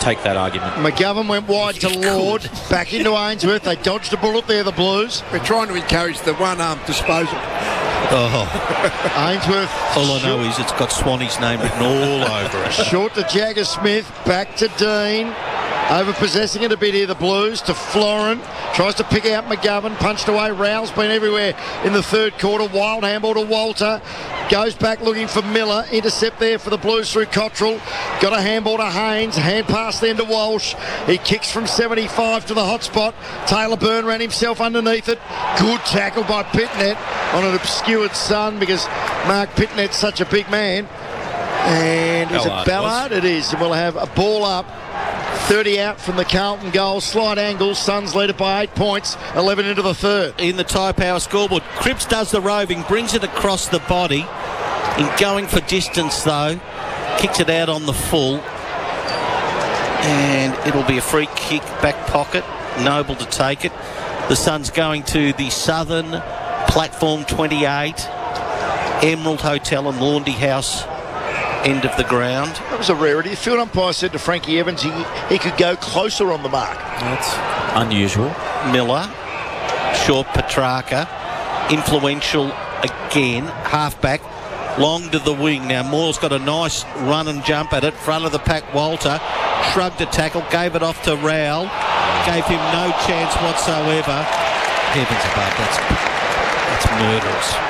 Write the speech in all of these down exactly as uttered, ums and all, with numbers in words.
take that argument. McGovern went wide to Lord, back into Ainsworth. They dodged a bullet there, the Blues. We're trying to encourage the one-arm disposal. Oh, Ainsworth. all I know is it's got Swanee's name written all over it. Short to Jagger Smith, back to Dean. Over possessing it a bit here, the Blues, to Florent. Tries to pick out McGovern, punched away. Rowell's been everywhere in the third quarter. Wild handball to Walter. Goes back looking for Miller. Intercept there for the Blues through Cottrell. Got a handball to Haynes. Hand pass then to Walsh. He kicks from seventy-five to the hot spot. Taylor Byrne ran himself underneath it. Good tackle by Pitnet on an obscured Sun because Mark Pitnet's such a big man. And is Ballard it Ballard? was. It is. And we'll have a ball up. thirty out from the Carlton goal. Slight angle. Suns lead it by eight points. eleven into the third. In the Tyre Power scoreboard, Cripps does the roving, brings it across the body. In going for distance, though, kicks it out on the full. And it'll be a free kick, back pocket. Noble to take it. The Suns going to the southern platform twenty-eight. Emerald Hotel and Laundry House end of the ground. That was a rarity. The field umpire said to Frankie Evans he, he could go closer on the mark. That's unusual. Miller, short Petrarca, influential again, halfback, long to the wing. Now Moore's got a nice run and jump at it, front of the pack. Walter shrugged a tackle, gave it off to Rowell, gave him no chance whatsoever. Heavens above, that's, that's murderous.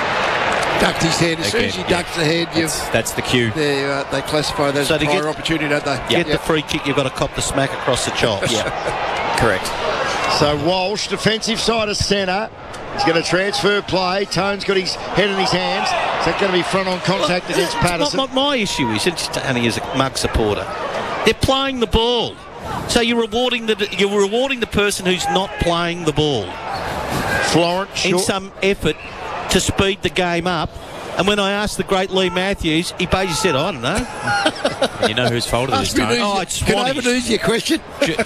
Ducked his head. As soon as he Again, ducks the head, you That's, that's the cue. they, uh, they classify that So as to a prior get- opportunity, don't they? Get the free kick, you've got to cop the smack across the chops. Yeah, correct. So Walsh, defensive side of centre. He's going to transfer play. Tone's got his head in his hands. Is that going to be front on contact against Patterson? My, my, my issue is, and just only as a Mug supporter, they're playing the ball. So you're rewarding the you're rewarding the person who's not playing the ball Florent, in short. some effort to speed the game up. And when I asked the great Lee Matthews, he basically said, I don't know. You know whose fault it is, Must be an Tony? Oh, easy- it's Can I have an Swanee's. easier question?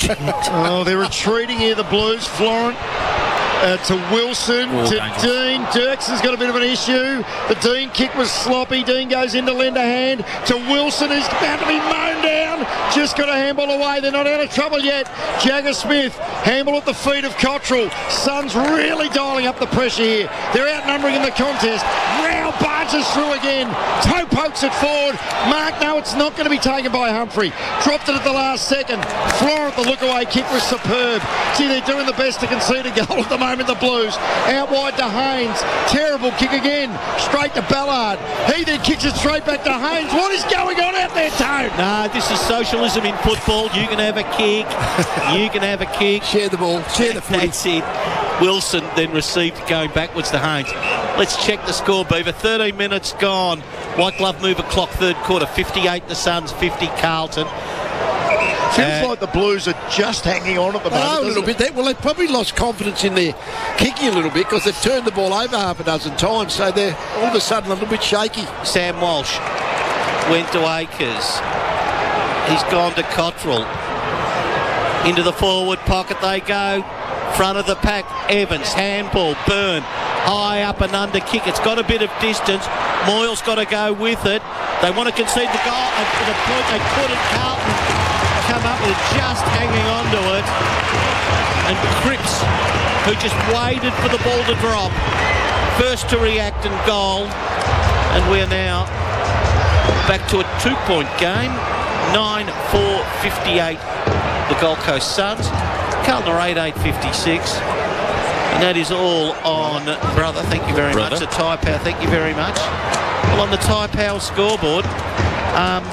Oh, they're retreating here, the Blues. Florent uh, to Wilson, Oh, to dangerous. Dean. Dirkson's got a bit of an issue. The Dean kick was sloppy. Dean goes into lender hand to Wilson, who's about to be mown down. Just got a handball away. They're not out of trouble yet. Jagger Smith, handball at the feet of Cottrell. Suns really dialing up the pressure here. They're outnumbering in the contest. Rao barges through again. Toe pokes it forward. Mark, no, it's not going to be taken by Humphrey. Dropped it at the last second. Florent, the look-away kick was superb. Gee, they're doing the best to concede a goal at the moment, the Blues. Out wide to Haynes. Terrible kick again. Straight to Ballard. He then kicks it straight back to Haynes. What is going on out there, Tone? Nah, this is socialism in football. You can have a kick. You can have a kick. Share the ball. Share the footy. That's it. Wilson then received it going backwards to Haynes. Let's check the score, Beaver. thirteen minutes gone. White glove mover clock, third quarter. fifty-eight the Suns, fifty Carlton. Feels Uh, like the Blues are just hanging on at the moment. Oh, a doesn't little it? bit. They, well, they've probably lost confidence in their kicking a little bit because they've turned the ball over half a dozen times. So they're all of a sudden a little bit shaky. Sam Walsh went to Akers. He's gone to Cottrell. Into the forward pocket they go. Front of the pack, Evans, handball, Byrne, high up and under kick. It's got a bit of distance. Moyle's got to go with it. They want to concede the goal. And to the point they couldn't, Carlton come up with it, just hanging on to it. And Cripps, who just waited for the ball to drop, first to react and goal. And we're now back to a two-point game. nine four fifty-eight, the Gold Coast Suns. Carlton are eight eight fifty-six. And that is all on, brother, thank you very Brother. much. The Tyre Power, thank you very much. Well, on the Tyre Power scoreboard, um,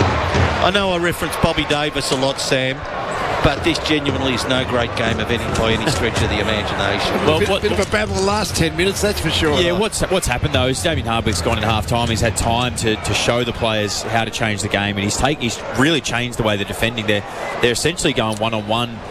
I know I reference Bobby Davis a lot, Sam, but this genuinely is no great game of any by any stretch of the imagination. Well, bit, what- bit of a battle the last ten minutes, that's for sure. Yeah, what's what's happened though is Damien Hardwick's gone in half time. He's had time to, to show the players how to change the game, and he's take he's really changed the way they're defending. They're they're essentially going one on one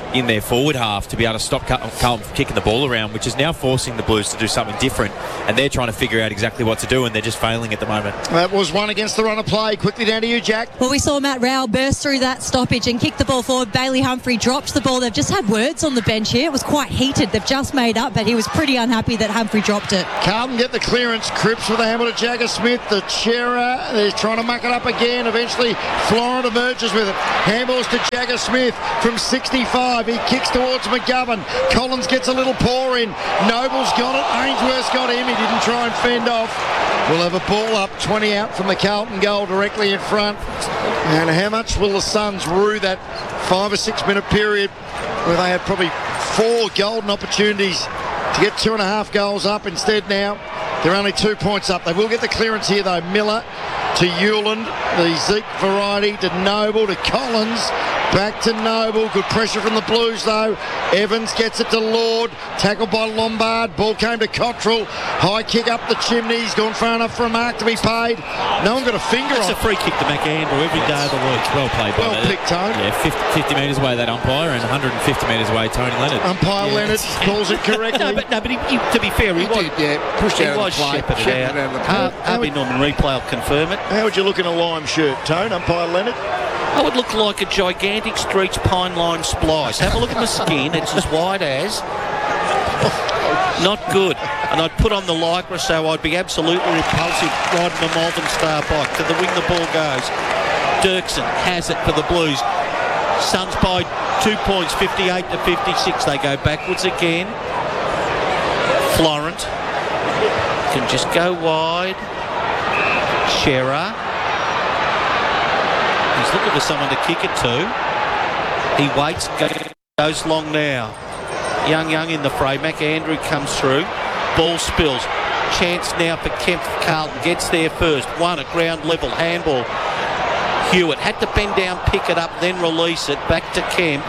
in their forward half to be able to stop Carlton from kicking the ball around, which is now forcing the Blues to do something different, and they're trying to figure out exactly what to do, and they're just failing at the moment. That was one against the run of play. Quickly down to you, Jack. Well, we saw Matt Rowell burst through that stoppage and kick the ball forward. Bailey Humphrey dropped the ball. They've just had words on the bench here. It was quite heated. They've just made up, but he was pretty unhappy that Humphrey dropped it. Carlton get the clearance. Cripps with a handle to Jagger Smith. The Chera, they're trying to muck it up again. Eventually, Florent emerges with it. Handballs to Jagger Smith from sixty-five. He kicks towards McGovern. Collins gets a little paw in. Noble's got it. Ainsworth's got him. He didn't try and fend off. We'll have a ball up, twenty out from the Carlton goal directly in front. And how much will the Suns rue that five or six minute period where they had probably four golden opportunities to get two and a half goals up? Instead now they're only two points up. They will get the clearance here though. Miller to Hewland, the Zeke variety, to Noble, to Collins, back to Noble. Good pressure from the Blues though. Evans gets it to Lord, tackled by Lombard. Ball came to Cottrell. High kick up the chimney. He's gone far enough for a mark to be paid. No one got a finger It's on a free kick to McAndrew every day of the week. Well played by Well that. picked, Tone. Yeah, fifty, fifty metres away that umpire, and one hundred fifty metres away Tony Leonard. Umpire Yeah. Leonard calls it correctly. No, but, no, but he, he, to be fair, he, He was, did, yeah. Pushed he out of was the play. shepherded Shepherded out. out of the Har- play. Harvey Norman replay will confirm it. How would you look in a lime shirt, Tone? Umpire Leonard? I would look like a gigantic Streets pine line splice. Have a look at my skin. It's as white as. Not good. And I'd put on the lycra so I'd be absolutely repulsive riding the Malvern Star bike. To the wing the ball goes. Dirksen has it for the Blues. Suns by two points, fifty-eight to fifty-six. They go backwards again. Florent can just go wide. Shearer. He's looking for someone to kick it to. He waits, goes long now. Young, Young in the fray. McAndrew comes through. Ball spills. Chance now for Kemp. Carlton gets there first. One at ground level. Handball. Hewitt had to bend down, pick it up, then release it. Back to Kemp.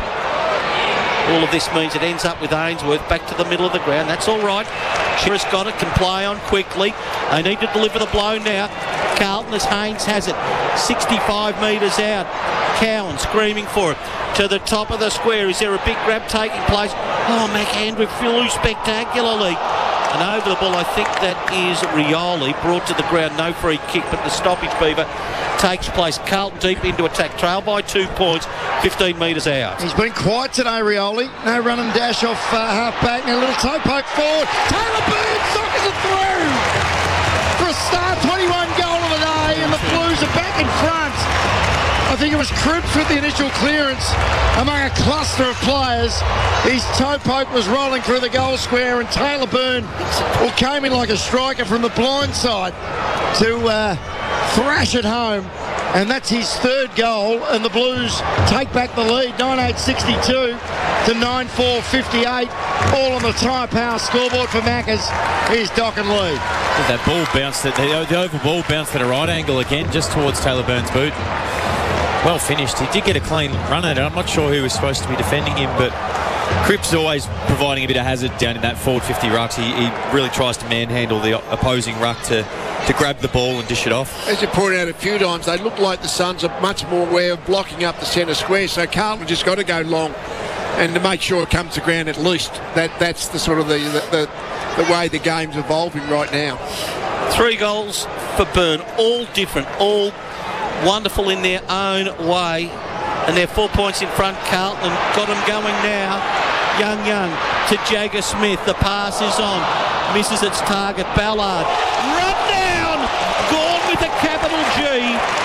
All of this means it ends up with Ainsworth back to the middle of the ground. That's all right. Shearer's got it, can play on quickly. They need to deliver the blow now. Carlton as Haynes has it. sixty-five metres out. Cowan screaming for it. To the top of the square. Is there a big grab taking place? Oh, McAndrew flew spectacularly. And over the ball, I think that is Rioli, brought to the ground. No free kick, but the stoppage, Beaver, takes place. Carlton deep into attack. Trail by two points, fifteen metres out. He's been quiet today, Rioli. No run and dash off uh, half-back. Now a little toe poke forward. Taylor Burns sockers it through. For a start, twenty-one goal of the day, and the Blues are back in front. I think it was Cripps with the initial clearance among a cluster of players. His toe poke was rolling through the goal square, and Taylor Byrne well, came in like a striker from the blind side to uh, thrash it home. And that's his third goal, and the Blues take back the lead, nine eight sixty-two to nine four fifty-eight, all on the Tyre Power scoreboard for Maccas. Here's Dock and Lee. That ball bounced, at, the, the oval ball bounced at a right angle again, just towards Taylor Burns' boot. Well finished. He did get a clean run at it. I'm not sure who was supposed to be defending him, but Cripps is always providing a bit of hazard down in that forward fifty rucks. He, he really tries to manhandle the opposing ruck to, to grab the ball and dish it off. As you pointed out a few times, they look like the Suns are much more aware of blocking up the centre square, so Carlton just got to go long and to make sure it comes to ground at least. That That's the sort of the, the, the, the way the game's evolving right now. Three goals for Byrne, all different, all wonderful in their own way, and they're four points in front. Carlton got them going now. Young Young to Jagger Smith. The pass is on, misses its target. Ballard run down, gone with a capital G,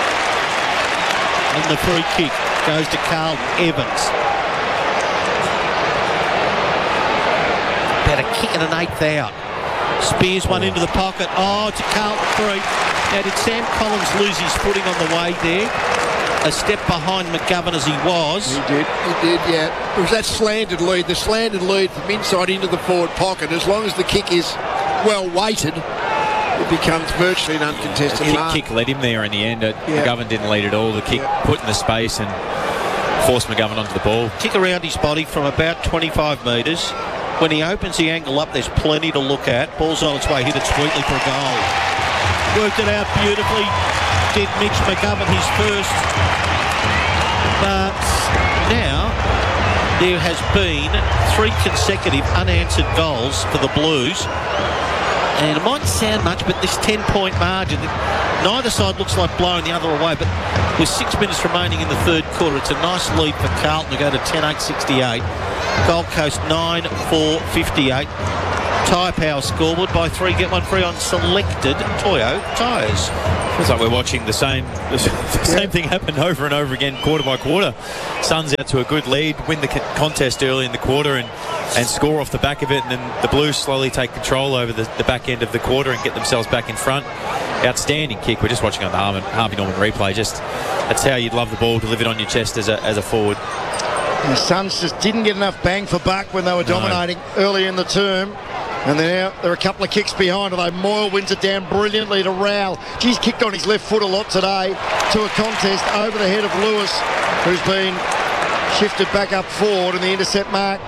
and the free kick goes to Carlton. Evans. About a kick and an eighth out. Spears one into the pocket. Oh, to Carlton three. Now, did Sam Collins lose his footing on the way there? A step behind McGovern as he was. He did, he did, yeah. It was that slanted lead, the slanted lead from inside into the forward pocket. As long as the kick is well weighted, it becomes virtually an uncontested The mark. kick led him there in the end. Uh, Yeah. McGovern didn't lead at all. The kick Yeah. put in the space and forced McGovern onto the ball. Kick around his body from about twenty-five metres. When he opens the angle up, there's plenty to look at. Ball's on its way, hit it sweetly for a goal. Worked it out beautifully. Did Mitch McGovern his first. But now there has been three consecutive unanswered goals for the Blues. And it mightn't sound much, but this ten-point margin, neither side looks like blowing the other away, but with six minutes remaining in the third quarter, it's a nice lead for Carlton to go to ten eight sixty-eight. Gold Coast nine four fifty-eight. Tyre Power scoreboard, buy three, get one free on selected Toyo tyres. Feels like we're watching the same the same thing happen over and over again, quarter by quarter. Suns out to a good lead, win the contest early in the quarter and, and score off the back of it, and then the Blues slowly take control over the, the back end of the quarter and get themselves back in front. Outstanding kick. We're just watching on the Harvey, Harvey Norman replay. Just that's how you'd love the ball delivered on your chest as a, as a forward. The Suns just didn't get enough bang for buck when they were dominating no. early in the term. And now they're a couple of kicks behind, although Moyle wins it down brilliantly to Rowell. He's kicked on his left foot a lot today to a contest over the head of Lewis, who's been shifted back up forward, and the intercept mark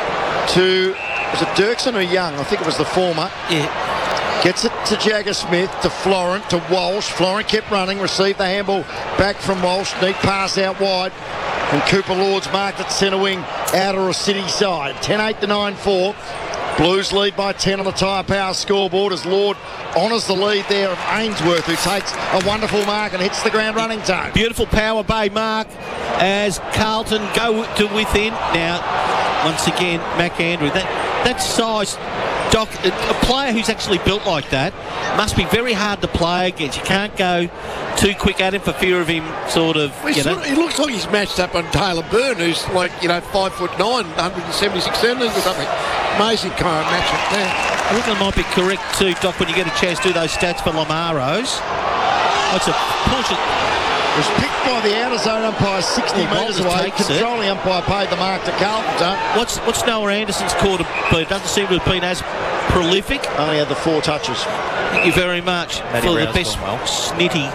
to, was it Dirksen or Young? I think it was the former. Yeah. Gets it to Jagger Smith, to Florent, to Walsh. Florent kept running, received the handball back from Walsh. Neat pass out wide. And Cooper Lord's marked at centre wing, outer or city side. ten eight to nine four. Blues lead by ten on the Tyre Power scoreboard as Lord honours the lead there of Ainsworth, who takes a wonderful mark and hits the ground running tone. Beautiful power bay mark as Carlton go to within. Now, once again, McAndrew, that, that size, Doc, a player who's actually built like that must be very hard to play against. You can't go too quick at him for fear of him sort of, well, you know. Sort of, he looks like he's matched up on Taylor Byrne, who's like, you know, five foot nine, one hundred seventy-six centimetres or something. Amazing kind of match up there. I think I might be correct too, Doc, when you get a chance to do those stats for Lamaros. That's a push. It was picked by the outer zone umpire sixty well, metres away. Controlling it. Umpire paid the mark to Carlton. What's what's Noah Anderson's call to be? It doesn't seem to have been as prolific. Only had the four touches. Thank you very much Matty for Rouse the best well. snitty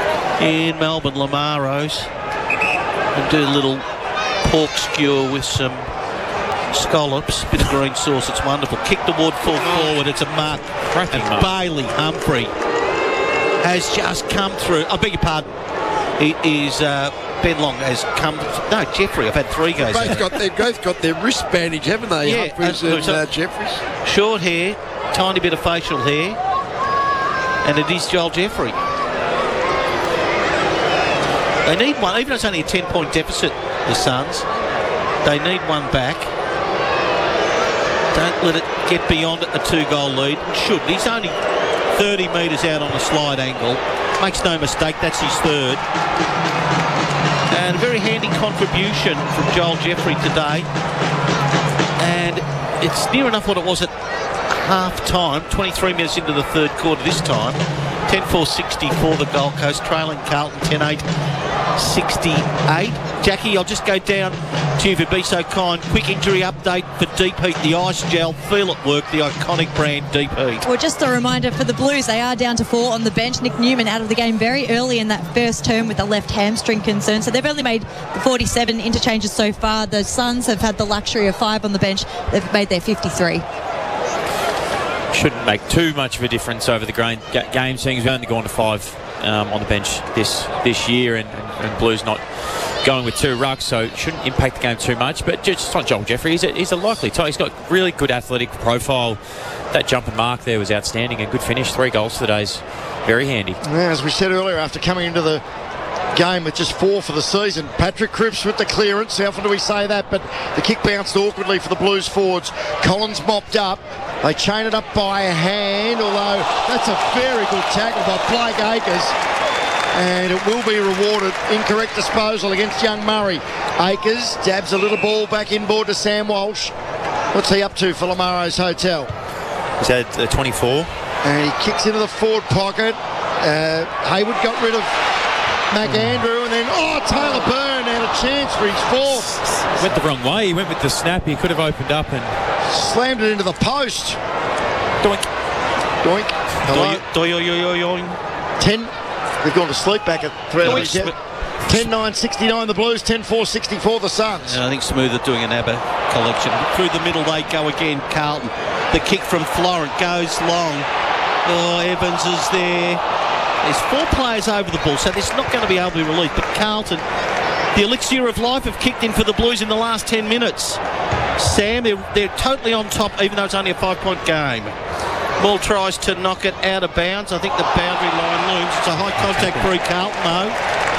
in Melbourne, Lamaros. And do a little pork skewer with some scallops, bit of green sauce. It's wonderful. Kick toward full forward. It's a mark. Cracking and mark. Bailey Humphrey has just come through. I beg your pardon. He is uh, Ben Long has come. No, Jeffrey. I've had three goes. Both got, they've both got their wrist bandage, haven't they? Yeah, Humphries uh, and so uh, Jeffries. Short hair, tiny bit of facial hair, and it is Joel Jeffrey. They need one, even though it's only a ten-point deficit. The Suns, they need one back. Don't let it get beyond a two-goal lead. Should he's only thirty metres out on the slide angle. Makes no mistake, that's his third. And a very handy contribution from Joel Jeffrey today. And it's near enough what it was at half time, twenty-three minutes into the third quarter this time. ten four sixty for the Gold Coast, trailing Carlton ten eight sixty-eight. Jackie, I'll just go down to you if you'd be so kind. Quick injury update for Deep Heat, the ice gel. Feel it work, the iconic brand Deep Heat. Well, just a reminder for the Blues, they are down to four on the bench. Nick Newman out of the game very early in that first term with a left hamstring concern. So they've only made forty-seven interchanges so far. The Suns have had the luxury of five on the bench. They've made their fifty-three. Shouldn't make too much of a difference over the grain, ga- game, seeing we've only gone to five um, on the bench this this year, and, and, and Blues not going with two rucks, so it shouldn't impact the game too much. But just on Joel Jeffrey, he's a, he's a likely tie. He's got really good athletic profile. That jump and mark there was outstanding, and good finish. Three goals today is very handy. Yeah, as we said earlier, after coming into the game with just four for the season, Patrick Cripps with the clearance. How often do we say that? But the kick bounced awkwardly for the Blues forwards. Collins mopped up. They chain it up by a hand, although that's a very good tackle by Blake Acres. And it will be rewarded. Incorrect disposal against young Murray. Acres dabs a little ball back inboard to Sam Walsh. What's he up to for Lamaro's Hotel? He's had uh, twenty-four. And he kicks into the forward pocket. Uh, Hayward got rid of McAndrew, and then, oh, Taylor Byrne had a chance for his fourth. Went the wrong way. He went with the snap. He could have opened up and slammed it into the post. Doink. Doink. Hello. Doink. Doink. Doink. Ten. They've gone to sleep back at three. ten nine sixty-nine the Blues, ten four sixty-four the Suns. Yeah, I think Smooth are doing an ABBA collection. Through the middle they go again, Carlton. The kick from Florent goes long. Oh, Evans is there. There's four players over the ball, so there's not going to be able to be released. But Carlton The elixir of life have kicked in for the Blues in the last ten minutes. Sam, they're, they're totally on top, even though it's only a five-point game. Maul tries to knock it out of bounds. I think the boundary line looms. It's a high contact for Carlton, though.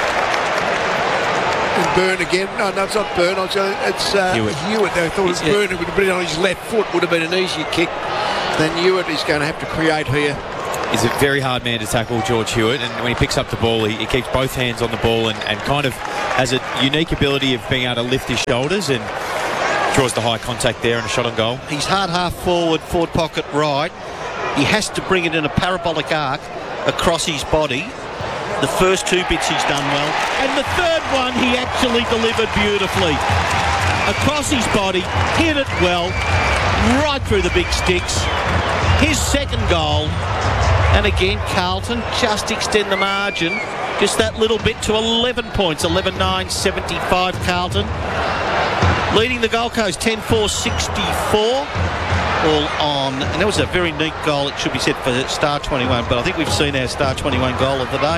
And Byrne again. No, no, it's not Byrne. It's uh, Hewitt. Hewitt. I thought it was Yeah. Byrne. It would have been on his left foot. Would have been an easier kick than Hewitt is going to have to create here. He's a very hard man to tackle, George Hewitt, and when he picks up the ball, he, he keeps both hands on the ball and, and kind of has a unique ability of being able to lift his shoulders and draws the high contact there and a shot on goal. He's hard half forward, forward pocket right. He has to bring it in a parabolic arc across his body. The first two bits he's done well. And the third one he actually delivered beautifully. Across his body, hit it well, right through the big sticks. His second goal. And again, Carlton just extend the margin. Just that little bit to eleven points. eleven nine seventy-five Carlton. Leading the Gold Coast ten four sixty-four. All on. And that was a very neat goal, it should be said, for Star twenty-one. But I think we've seen our Star twenty-one goal of the day.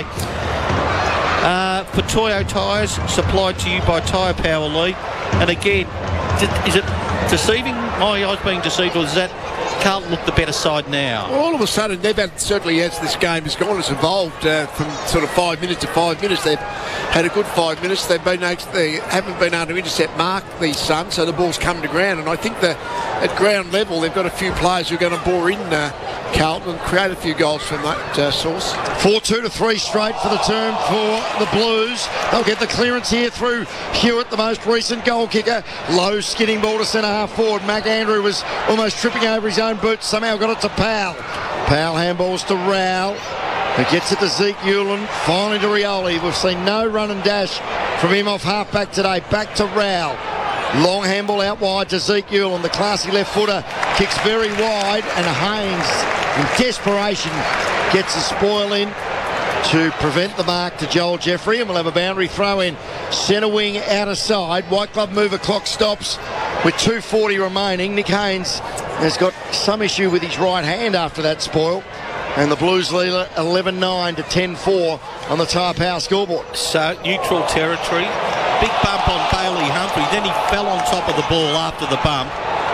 Uh, for Toyo Tyres, supplied to you by Tyre Power Lee. And again, is it deceiving? My eyes being deceived, or is that Carlton look the better side now? Well, all of a sudden, they've had, certainly as this game has gone, it's evolved uh, from sort of five minutes to five minutes. They've had a good five minutes. They've been they haven't been able to intercept Mark, these Suns, so the ball's come to ground. And I think that at ground level, they've got a few players who are going to bore in uh, Carlton and create a few goals from that uh, source. four two to three straight for the term for the Blues. They'll get the clearance here through Hewitt, the most recent goal kicker. Low skinning ball to centre half forward. McAndrew was almost tripping over his own boots. Somehow got it to Powell. Powell handballs to Rowell, who gets it to Zeke Hewland. Finally to Rioli. We've seen no run and dash from him off half-back today. Back to Rowell. Long handball out wide to Zeke Hewland. The classy left footer kicks very wide, and Haynes, in desperation, gets a spoil in to prevent the mark to Joel Jeffrey, and we'll have a boundary throw in. Centre wing out of side. White glove mover, clock stops with two forty remaining. Nick Haynes has got some issue with his right hand after that spoil, and the Blues lead eleven nine to ten four on the Tyre Power scoreboard. So, neutral territory. Big bump on Bailey Humphrey. Then he fell on top of the ball after the bump.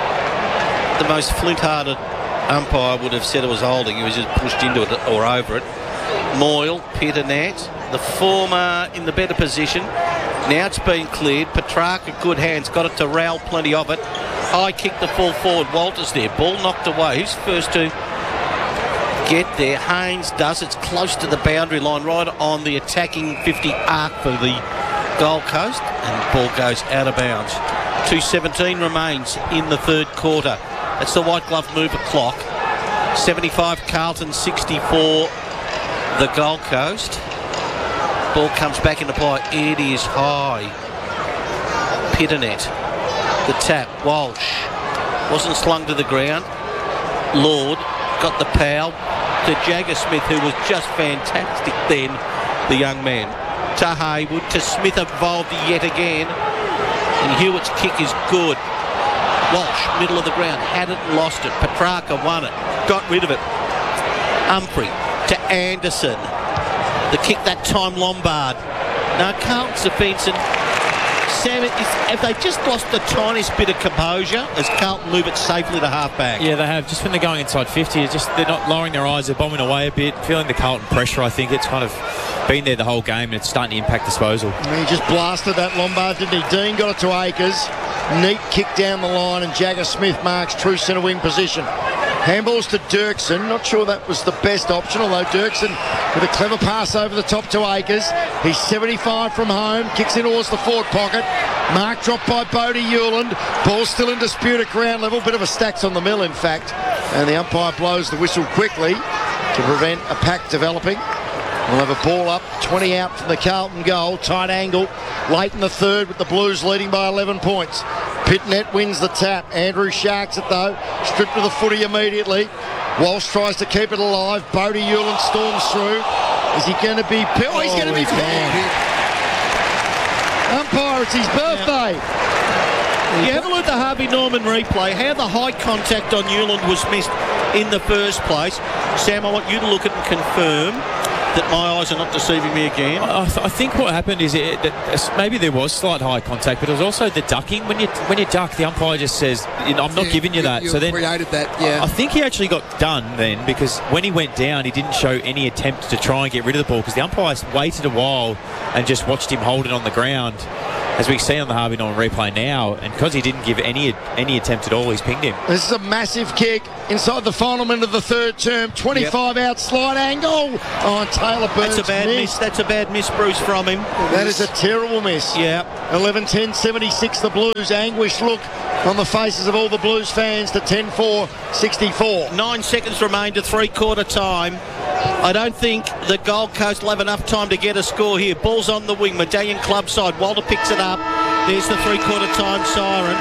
The most flint-hearted umpire would have said it was holding. He was just pushed into it or over it. Moyle, Pitternatt, the former in the better position. Now it's been cleared. Petrarca, good hands, got it to Rowell, plenty of it. High kick the full forward. Walters there. Ball knocked away. Who's first to get there? Haynes does. It's close to the boundary line, right on the attacking fifty arc for the Gold Coast, and ball goes out of bounds. two seventeen remains in the third quarter. That's the white glove mover clock. seventy-five Carlton, sixty-four the Gold Coast. Ball comes back into play. It is high. Pitternatt. The tap. Walsh. Wasn't slung to the ground. Lord got the pow to Jagger Smith, who was just fantastic then, the young man. To Haywood, to Smith involved yet again, and Hewitt's kick is good. Walsh, middle of the ground, had it and lost it. Petrarca won it, got rid of it. Humphrey to Anderson. The kick that time Lombard. Now Carlton's defence, and Sam, is, have they just lost the tiniest bit of composure as Carlton move it safely to half-back? Yeah, they have. Just when they're going inside fifty, it's just they're not lowering their eyes, they're bombing away a bit, feeling the Carlton pressure. I think it's kind of been there the whole game, and it's starting to impact disposal. He just blasted that Lombard, didn't he? Dean got it to Akers. Neat kick down the line, and Jagger Smith marks true centre wing position. Handballs to Dirksen. Not sure that was the best option, although Dirksen with a clever pass over the top to Akers. He's seventy-five from home, kicks in towards the forward pocket. Mark dropped by Bodie Hewland. Ball still in dispute at ground level. Bit of a stacks on the mill, in fact. And the umpire blows the whistle quickly to prevent a pack developing. We'll have a ball up, twenty out from the Carlton goal. Tight angle late in the third with the Blues leading by eleven points. Pitternatt wins the tap. Andrew sharks it though. Stripped to the footy immediately. Walsh tries to keep it alive. Bodie Hewland storms through. Is he going to be... Oh, he's going to be banned. Umpire, it's his birthday. You have a look at the Harvey Norman replay, how the high contact on Hewland was missed in the first place. Sam, I want you to look at and confirm. that my eyes are not deceiving me again. I, th- I think what happened is it, that maybe there was slight high contact, but it was also the ducking. When you when you duck, the umpire just says, "I'm not Yeah, giving you that." You so then created that, yeah. I think he actually got done then, because when he went down, he didn't show any attempt to try and get rid of the ball, because the umpire waited a while and just watched him hold it on the ground, as we see on the Harvey Norman replay now, and because he didn't give any any attempt at all, he's pinged him. This is a massive kick inside the final minute of the third term. twenty-five yep. out slide angle. Oh, Taylor Burns. That's a bad missed. miss. That's a bad miss, Bruce, from him. That is a terrible miss. Yeah. eleven ten seventy-six the Blues. Anguish look on the faces of all the Blues fans to ten four sixty-four. Nine seconds remain to three-quarter time. I don't think the Gold Coast will have enough time to get a score here. Ball's on the wing. Medallion club side. Walter picks it up. There's the three-quarter time siren.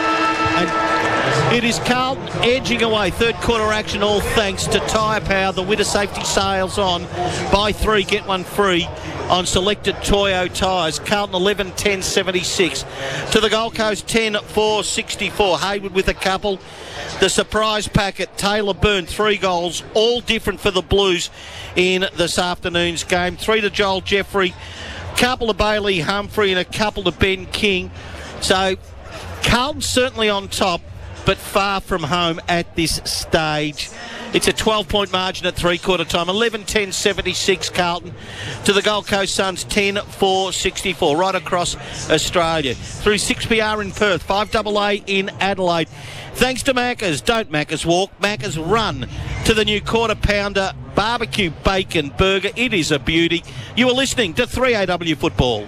And it is Carlton edging away. Third quarter action, all thanks to Tyre Power. The winter safety sales on. Buy three, get one free on selected Toyo tyres. Carlton eleven ten seventy-six. To the Gold Coast ten four sixty-four. Hayward with a couple. The surprise packet, Taylor Byrne, three goals, all different for the Blues in this afternoon's game. Three to Joel Jeffrey, couple to Bailey Humphrey and a couple to Ben King. So Carlton certainly on top, but far from home at this stage. It's a twelve-point margin at three-quarter time. eleven ten seventy-six Carlton to the Gold Coast Suns ten four sixty-four right across Australia. Through six P R in Perth, five double A in Adelaide. Thanks to Macca's. Don't Macca's walk, Macca's run to the new quarter pounder barbecue bacon burger. It is a beauty. You are listening to three A W Football.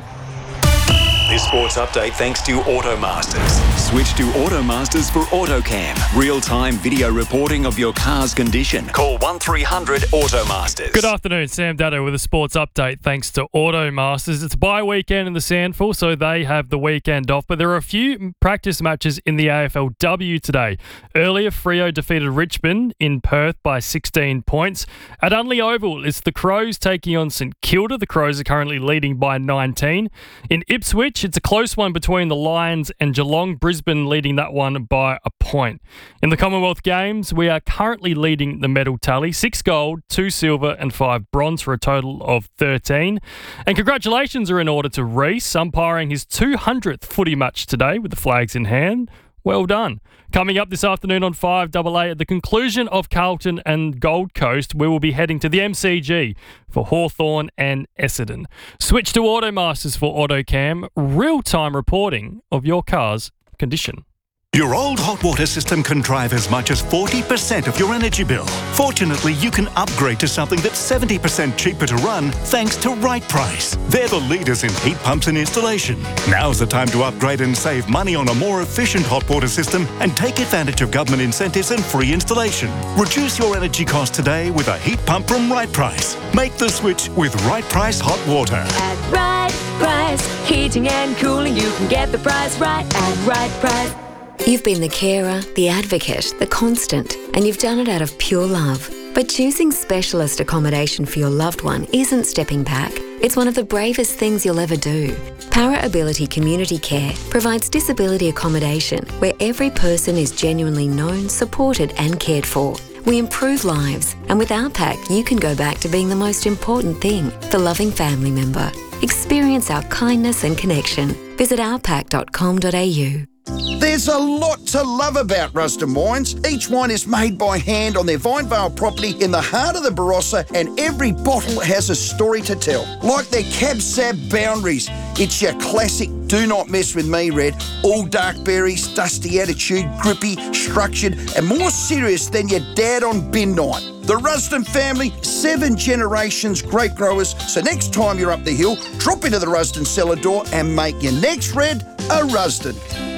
This sports update thanks to Automasters. Switch to Automasters for AutoCam. Real-time video reporting of your car's condition. Call one three hundred Automasters. Good afternoon, Sam Dado with a sports update thanks to Automasters. It's bye weekend in the Sandful, so they have the weekend off, but there are a few practice matches in the A F L W today. Earlier, Freo defeated Richmond in Perth by sixteen points. At Unley Oval, it's the Crows taking on St Kilda. The Crows are currently leading by nineteen. In Ipswich, it's a close one between the Lions and Geelong. Brisbane leading that one by a point. In the Commonwealth Games, we are currently leading the medal tally. Six gold, two silver and five bronze for a total of thirteen. And congratulations are in order to Reece, umpiring his two hundredth footy match today with the flags in hand. Well done. Coming up this afternoon on five double A, at the conclusion of Carlton and Gold Coast, we will be heading to the M C G for Hawthorn and Essendon. Switch to Automasters for AutoCam, real-time reporting of your car's condition. Your old hot water system can drive as much as forty percent of your energy bill. Fortunately, you can upgrade to something that's seventy percent cheaper to run thanks to Right Price. They're the leaders in heat pumps and installation. Now's the time to upgrade and save money on a more efficient hot water system and take advantage of government incentives and free installation. Reduce your energy costs today with a heat pump from Right Price. Make the switch with Right Price Hot Water. At Right Price, heating and cooling, you can get the price right at Right Price. You've been the carer, the advocate, the constant, and you've done it out of pure love. But choosing specialist accommodation for your loved one isn't stepping back. It's one of the bravest things you'll ever do. Para Ability Community Care provides disability accommodation where every person is genuinely known, supported and cared for. We improve lives, and with our pack, you can go back to being the most important thing, the loving family member. Experience our kindness and connection. Visit our pack dot com dot a u. There's a lot to love about Rusden Wines. Each wine is made by hand on their Vinevale property in the heart of the Barossa, and every bottle has a story to tell. Like their Cab Sab Boundaries. It's your classic do not mess with me red. All dark berries, dusty attitude, grippy, structured, and more serious than your dad on bin night. The Rusden family, seven generations grape growers. So next time you're up the hill, drop into the Rusden cellar door and make your next red a Rusden.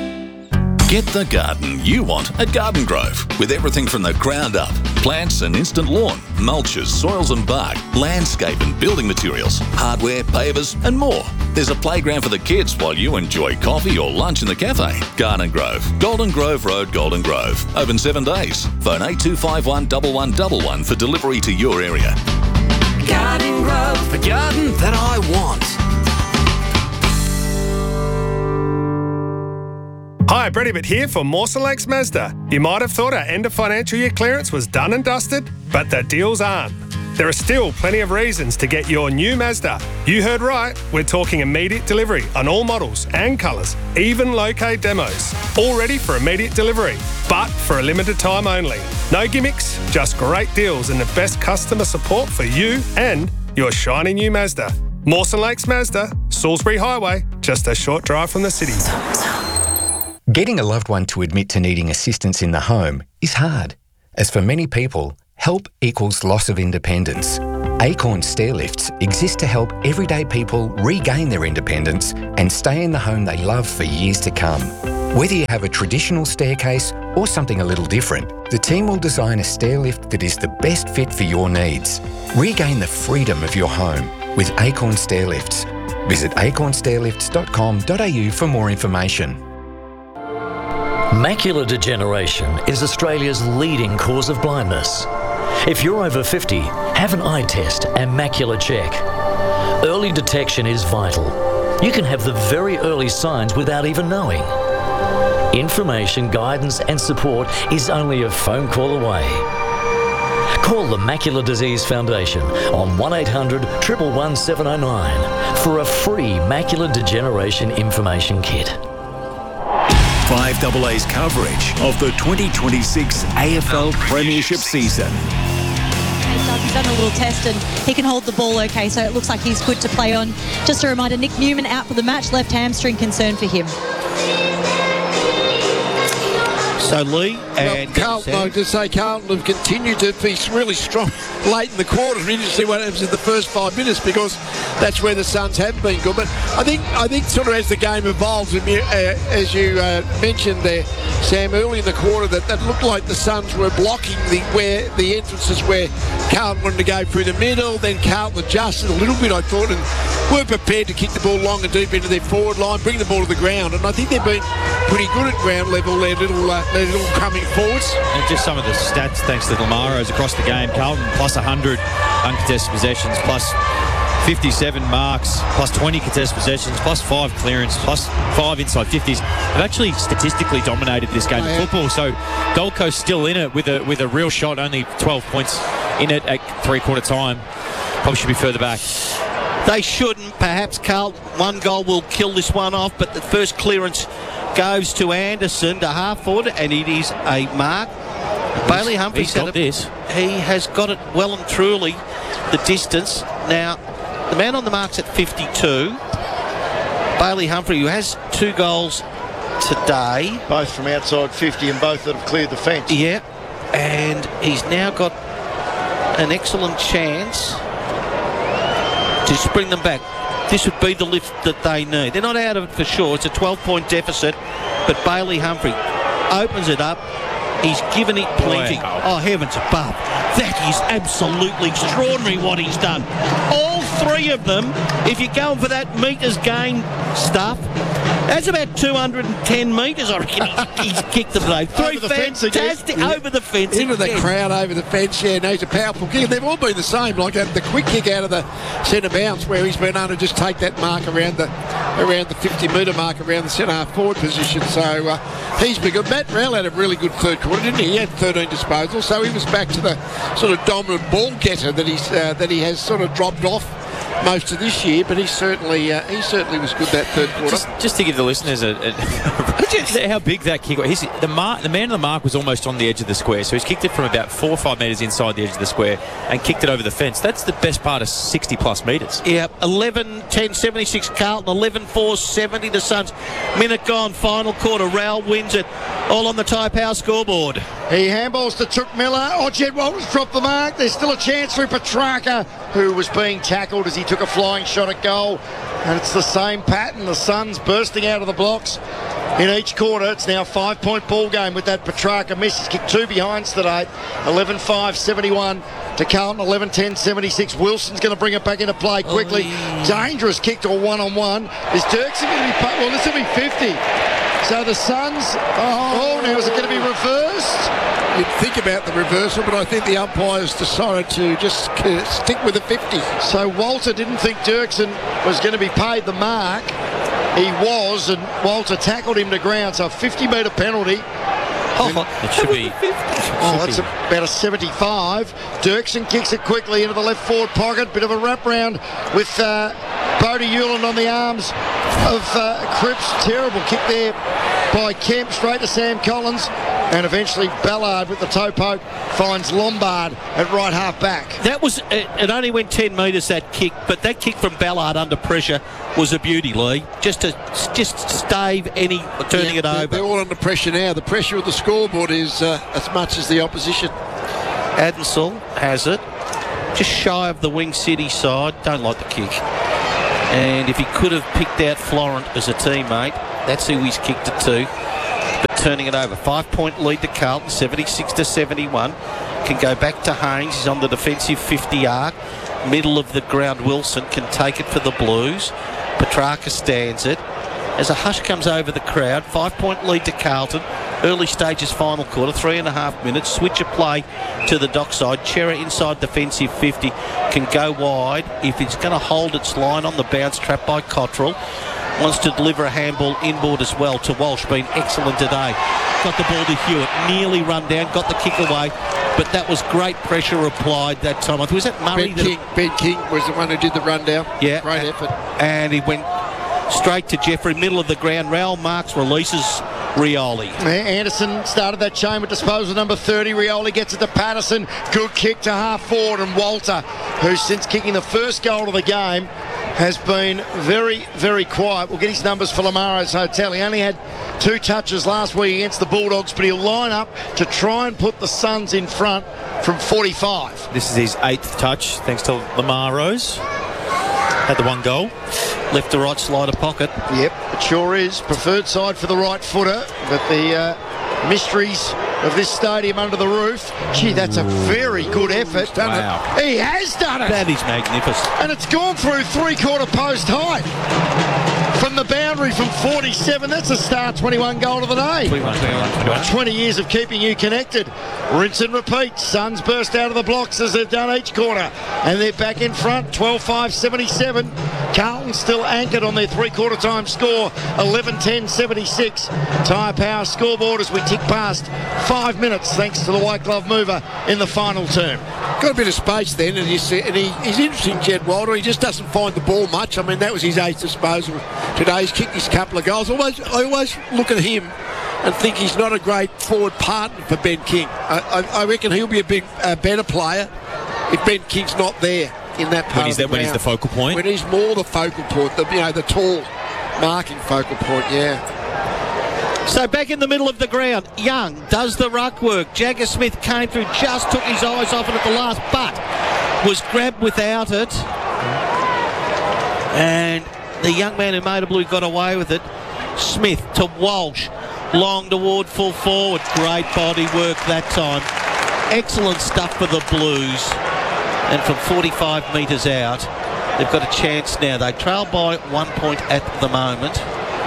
Get the garden you want at Garden Grove. With everything from the ground up, plants and instant lawn, mulches, soils and bark, landscape and building materials, hardware, pavers and more. There's a playground for the kids while you enjoy coffee or lunch in the cafe. Garden Grove, Golden Grove Road, Golden Grove. Open seven days. Phone eight two five one, one one one one for delivery to your area. Garden Grove, the garden that I want. Hi, Brett Ibbott here for Mawson Lakes Mazda. You might have thought our end of financial year clearance was done and dusted, but the deals aren't. there are still plenty of reasons to get your new Mazda. You heard right, we're talking immediate delivery on all models and colours, even low-K demos. All ready for immediate delivery, but for a limited time only. No gimmicks, just great deals and the best customer support for you and your shiny new Mazda. Mawson Lakes Mazda, Salisbury Highway, just a short drive from the city. Getting a loved one to admit to needing assistance in the home is hard, as for many people, help equals loss of independence. Acorn Stairlifts exist to help everyday people regain their independence and stay in the home they love for years to come. Whether you have a traditional staircase or something a little different, the team will design a stairlift that is the best fit for your needs. Regain the freedom of your home with Acorn Stairlifts. Visit acorn stairlifts dot com dot a u for more information. Macular degeneration is Australia's leading cause of blindness. If you're over fifty, have an eye test and macular check. Early detection is vital. You can have the very early signs without even knowing. Information, guidance and support is only a phone call away. Call the Macular Disease Foundation on one eight hundred, one one one, seven oh nine for a free macular degeneration information kit. five A A's coverage of the twenty twenty-six A F L Premiership season. He's done a little test and he can hold the ball okay, so it looks like he's good to play on. Just a reminder, Nick Newman out for the match, left hamstring concern for him. So Lee and well, Carlton, I just say Carlton have continued to be really strong late in the quarter. It's interesting to see what happens in the first five minutes because that's where the Suns have been good. But I think I think sort of as the game evolves, uh, as you uh, mentioned there, Sam, early in the quarter, that, that looked like the Suns were blocking the where the entrances where Carlton wanted to go through the middle. Then Carlton adjusted a little bit, I thought, and were prepared to kick the ball long and deep into their forward line, bring the ball to the ground. And I think they've been pretty good at ground level. Their little uh, their little coming forwards. And just some of the stats, thanks to Lamaros across the game. Carlton plus one hundred uncontested possessions, plus fifty-seven marks, plus twenty contested possessions, plus five clearance, plus five inside fifties. They've actually statistically dominated this game oh, of yeah. football. So Gold Coast still in it with a with a real shot, only twelve points in it at three-quarter time. Probably should be further back. They shouldn't. Perhaps Carlton, one goal will kill this one off, but the first clearance goes to Anderson, to half forward, and it is a mark. He's, Bailey Humphrey's got had a, this. He has got it well and truly, the distance. Now, the man on the mark's at fifty-two. Bailey Humphrey, who has two goals today. Both from outside fifty and both that have cleared the fence. Yeah, and he's now got an excellent chance to spring them back. This would be the lift that they need. They're not out of it for sure. It's a twelve-point deficit, but Bailey Humphrey opens it up. He's given it plenty. Wow. Oh, heavens above. That is absolutely extraordinary what he's done. All three of them, if you're going for that metres gain stuff, that's about two hundred ten metres, I reckon. He's, he's kicked them today. Three the fence fantastic again. over the fence. Into again. the crowd, over the fence, yeah, no, he's a powerful kick. They've all been the same, like uh, the quick kick out of the centre bounce where he's been able to just take that mark around the around the fifty metre mark around the centre half forward position. So uh, he's been good. Matt Rowell had a really good third quarter, didn't he? He had thirteen disposals, so he was back to the sort of dominant ball getter that he's uh, that he has sort of dropped off most of this year, but he certainly uh, he certainly was good that third quarter. Just, just to give the listeners a, a how big that kick was. He's, the, mark, the man on the mark was almost on the edge of the square, so he's kicked it from about four or five metres inside the edge of the square and kicked it over the fence. That's the best part of sixty plus metres. Yeah, eleven ten seventy-six Carlton, eleven four seventy the Suns. Minute gone, final quarter. Rowell wins it. All on the Tyre Power scoreboard. He handballs to Took Miller. Oh, Jed Walters dropped the mark. There's still a chance for Petrarca, who was being tackled as he took a flying shot at goal. And it's the same pattern. The Suns bursting out of the blocks in each quarter. It's now a five-point ball game with that Petrarca miss. He's kicked two behinds today. eleven five seventy-one to Carlton, eleven ten seventy-six. Wilson's going to bring it back into play quickly. Oh, dangerous kick to a one-on-one. Is Dirksen going to be... Well, this will be fifty. So the Suns... Oh, now is it going to be reversed? You'd think about the reversal, but I think the umpires decided to just uh, stick with the fifty. So Walter didn't think Dirksen was going to be paid the mark. He was, and Walter tackled him to ground. So a fifty metre penalty Oh, It should be. Oh, that's about a seventy-five. Dirksen kicks it quickly into the left forward pocket. Bit of a wrap round with uh, Bodie Hewland on the arms of uh, Cripps. Terrible kick there by Kemp, straight to Sam Collins. And eventually Ballard with the toe poke finds Lombard at right half back. That was, it, it only went ten metres, that kick, but that kick from Ballard under pressure was a beauty, Lee. Just to just stave any turning Yeah, it they're, over. they're all under pressure now. The pressure of the scoreboard is uh, as much as the opposition. Adensel has it. Just shy of the Wing City side. Don't like the kick. And if he could have picked out Florent as a teammate, that's who he's kicked it to. But turning it over. Five-point lead to Carlton, seventy-six to seventy-one. Can go back to Haynes. He's on the defensive fifty arc. Middle of the ground, Wilson can take it for the Blues. Petrarca stands it. As a hush comes over the crowd, five-point lead to Carlton. Early stages, final quarter, three and a half minutes. Switch of play to the dockside. Chera inside defensive fifty can go wide if it's going to hold its line on the bounce, trapped by Cottrell. Wants to deliver a handball inboard as well to Walsh, been excellent today. Got the ball to Hewitt, nearly run down, got the kick away, but that was great pressure applied that time. Was that Murray? Ben King, Ben King was the one who did the rundown. Yeah. Great effort. And he went straight to Jeffrey, middle of the ground. Raoul Marks releases Rioli. Anderson started that chain with disposal number thirty. Rioli gets it to Patterson. Good kick to half forward, and Walter, who since kicking the first goal of the game has been very, very quiet. We'll get his numbers for Lamaro's Hotel. He only had two touches last week against the Bulldogs, but he'll line up to try and put the Suns in front from forty-five. This is his eighth touch, thanks to Lamar Rose. Had the one goal. Left to right slider pocket. Yep, it sure is. Preferred side for the right footer, but the uh, mysteries of this stadium under the roof. Gee, that's a very good effort. Done Wow. it. He has done it. That is magnificent. And it's gone through three-quarter post height. From the boundary from forty-seven, that's a Star twenty-one goal of the day. twenty-one, twenty-one, twenty-one. twenty years of keeping you connected. Rinse and repeat. Suns burst out of the blocks as they've done each quarter. And they're back in front, twelve five seventy-seven. Carlton still anchored on their three-quarter time score, eleven ten seventy-six. Tyre Power scoreboard as we tick past five minutes, thanks to the white glove mover in the final term. Got a bit of space then, and he's, and he, he's interesting, Jed Wilder. He just doesn't find the ball much. I mean, that was his eighth disposal today. He's kicked his couple of goals. Always, I always look at him and think he's not a great forward partner for Ben King. I, I, I reckon he'll be a big, uh, better player if Ben King's not there in that part When he's, of the the, when he's the focal point. When he's more the focal point, the, you know, the tall marking focal point, yeah. So back in the middle of the ground, Young does the ruck work. Jagger Smith came through, just took his eyes off it at the last, but was grabbed without it. And the young man who made a blue got away with it. Smith to Walsh, long toward full forward. Great body work that time. Excellent stuff for the Blues. And from forty-five metres out, they've got a chance now. They trail by one point at the moment.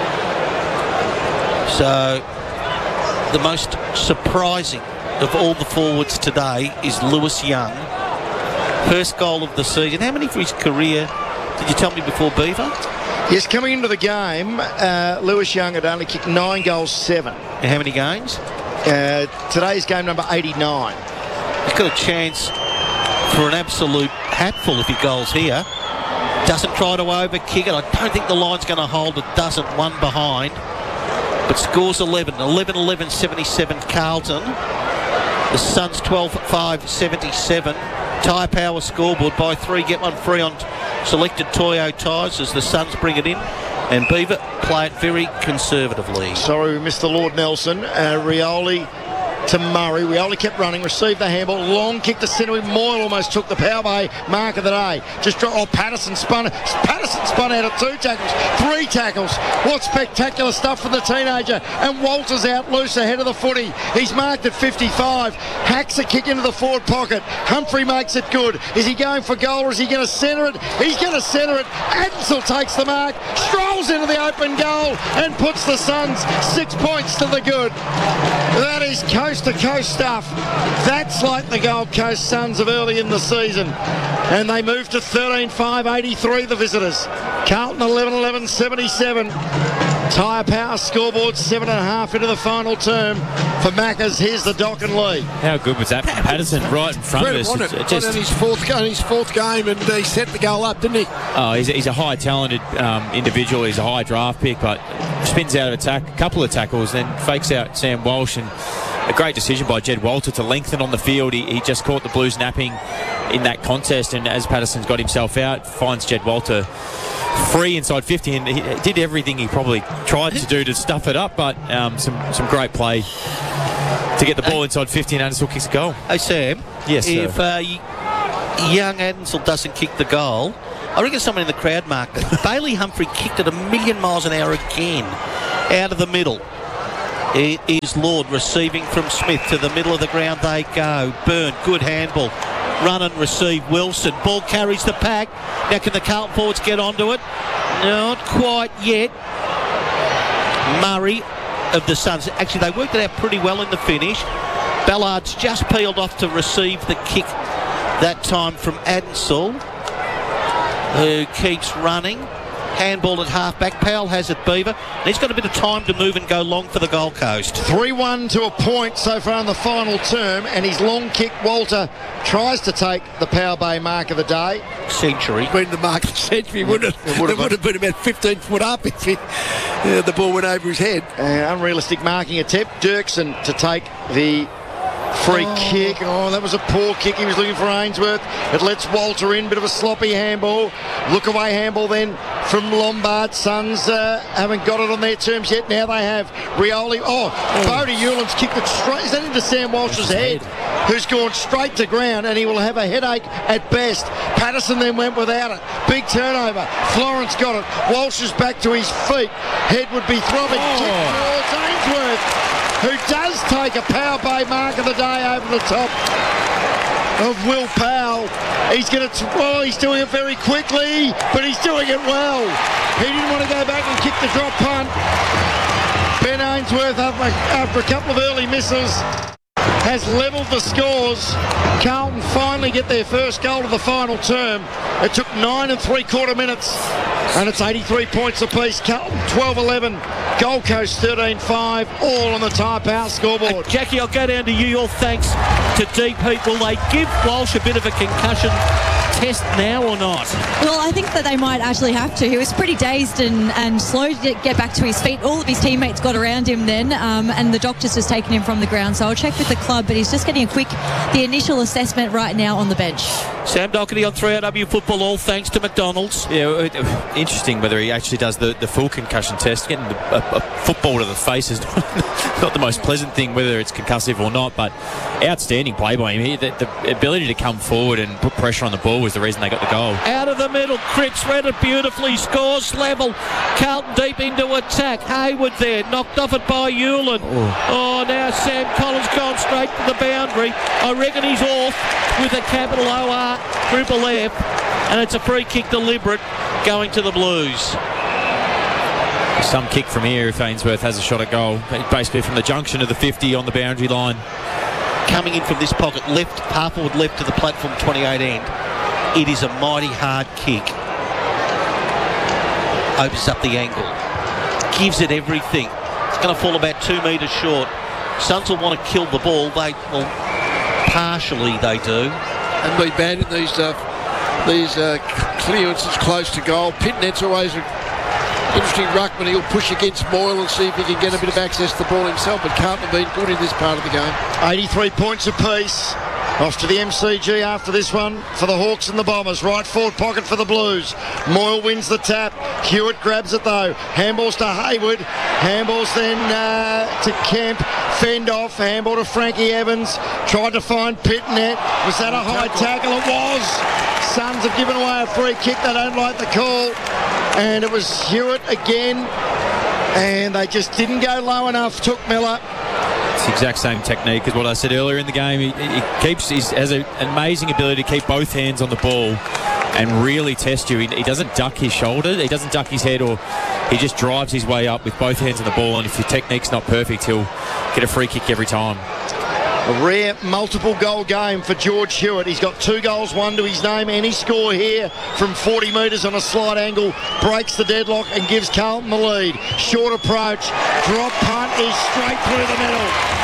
So the most surprising of all the forwards today is Lewis Young. First goal of the season. How many for his career did you tell me before, Beaver? Yes, coming into the game, uh, Lewis Young had only kicked nine goals, seven. And how many games? Uh, today's game number eighty-nine. He's got a chance for an absolute hatful if he goals here. Doesn't try to overkick it. I don't think the line's going to hold it. Doesn't. One behind. But scores eleven. eleven eleven seventy-seven Carlton. The Suns twelve five seventy-seven. Tyre Power scoreboard by three. Get one free on selected Toyo tyres as the Suns bring it in. And Beaver play it very conservatively. Sorry, we missed the Lord Nelson. Uh, Rioli to Murray. Rioli kept running, received the handball, long kick to centre. Moyle almost took the power play mark of the day. Just draw, oh, Patterson spun. Patterson spun out of two tackles, three tackles. What spectacular stuff from the teenager. And Walter's out loose ahead of the footy. He's marked at fifty-five. Hacks a kick into the forward pocket. Humphrey makes it good. Is he going for goal or is he going to centre it? He's going to centre it. Ansell takes the mark, strolls into the open goal and puts the Suns six points to the good. That is coast to coast stuff. That's like the Gold Coast Suns of early in the season. And they move to thirteen five eighty-three, the visitors. Carlton eleven eleven seventy-seven. Tyre Power scoreboard, seven and a half into the final term for Maccas. Here's the Dock and Lee. How good was that from Patterson right in front Credit, of us? wasn't it? It just, on his fourth, on his fourth game, and he set the goal up, didn't he? oh, he's a, he's a high talented um, individual. He's a high draft pick, but spins out of attack, a couple of tackles, then fakes out Sam Walsh, and a great decision by Jed Walter to lengthen on the field. He, he just caught the Blues napping in that contest, and as Patterson's got himself out, finds Jed Walter free inside fifty, and he did everything he probably tried to do to stuff it up, but um, some some great play to get the ball inside fifty, and Andersall kicks a goal. Hey Sam, yes, if sir. uh, y- young Andersall doesn't kick the goal, I reckon someone in the crowd marked it. Bailey Humphrey kicked it a million miles an hour again, out of the middle. It is Lord receiving from Smith to the middle of the ground. They go. Byrne, good handball. Run and receive Wilson. Ball carries the pack. Now can the Carlton forwards get onto it? Not quite yet. Murray of the Suns. Actually, they worked it out pretty well in the finish. Ballard's just peeled off to receive the kick that time from Andersall, who keeps running. Handball at half-back. Powell has it, Beaver. And he's got a bit of time to move and go long for the Gold Coast. three one to a point so far in the final term, and his long kick, Walter, tries to take the Power Bay mark of the day. Century. Been the mark of the century, wouldn't it? It would have, would have been about fifteen foot up if he, uh, the ball went over his head. Uh, unrealistic marking attempt. Dirksen to take the free oh. kick. Oh, that was a poor kick. He was looking for Ainsworth. It lets Walter in. Bit of a sloppy handball. Look away handball then from Lombard. Suns uh, haven't got it on their terms yet. Now they have. Rioli. Oh, oh. Bodie Hewlin's kicked it straight. Is that into Sam Walsh's head? head? Who's gone straight to ground, and he will have a headache at best. Patterson then went without it. Big turnover. Florence got it. Walsh is back to his feet. Head would be throbbing. Oh. Kick towards Ainsworth, who does take a Power Bay mark of the day over the top of Will Powell. He's going to, well, he's doing it very quickly, but he's doing it well. He didn't want to go back and kick the drop punt. Ben Ainsworth, after, after a couple of early misses, has levelled the scores. Carlton finally get their first goal of the final term. It took nine and three quarter minutes, and it's eighty-three points apiece. Carlton twelve eleven, Gold Coast thirteen five, all on the Tyre Power scoreboard. Uh, Jackie, I'll go down to you. Your thanks to Deep Heat. Will they give Walsh a bit of a concussion test now or not? Well, I think that they might actually have to. He was pretty dazed and, and slow to get back to his feet. All of his teammates got around him then, um, and the doctor's just taken him from the ground. So I'll check with the club, but he's just getting a quick, the initial assessment right now on the bench. Sam Doherty on three R W Football, all thanks to McDonald's. Yeah, interesting whether he actually does the, the full concussion test. Getting the, a, a football to the face is not, not the most pleasant thing, whether it's concussive or not, but outstanding play by him. He, the, the ability to come forward and put pressure on the ball was the reason they got the goal. Out of the middle, Cripps read it beautifully, scores level. Carlton deep into attack. Hayward there, knocked off it by Hewlin. Oh. oh, now Sam Collins gone straight to the boundary. I reckon he's off with a capital O R, triple F, and it's a free kick deliberate going to the Blues. Some kick from here if Ainsworth has a shot at goal. Basically from the junction of the fifty on the boundary line. Coming in from this pocket, left, half forward left to the platform twenty-eight end. It is a mighty hard kick. Opens up the angle. Gives it everything. It's going to fall about two metres short. Suns will want to kill the ball. They well, partially they do. And be bad in these uh, these uh, clearances close to goal. Pitnet's always a interesting ruckman. He'll push against Moyle and see if he can get a bit of access to the ball himself, but Carlton have been good in this part of the game. eighty-three points apiece. Off to the M C G after this one for the Hawks and the Bombers. Right forward pocket for the Blues. Moyle wins the tap. Hewitt grabs it though. Handballs to Hayward. Handballs then uh, to Kemp. Fend off. Handball to Frankie Evans. Tried to find Pitnet. Was that a high tackle? It was. Suns have given away a free kick. They don't like the call. And it was Hewitt again. And they just didn't go low enough. Took Miller. It's the exact same technique as what I said earlier in the game. He, he keeps, he has an amazing ability to keep both hands on the ball and really test you. He, he doesn't duck his shoulder, he doesn't duck his head, or he just drives his way up with both hands on the ball, and if your technique's not perfect, he'll get a free kick every time. A rare multiple goal game for George Hewitt. He's got two goals, one to his name. Any score here from forty metres on a slight angle breaks the deadlock and gives Carlton the lead. Short approach, drop punt is straight through the middle.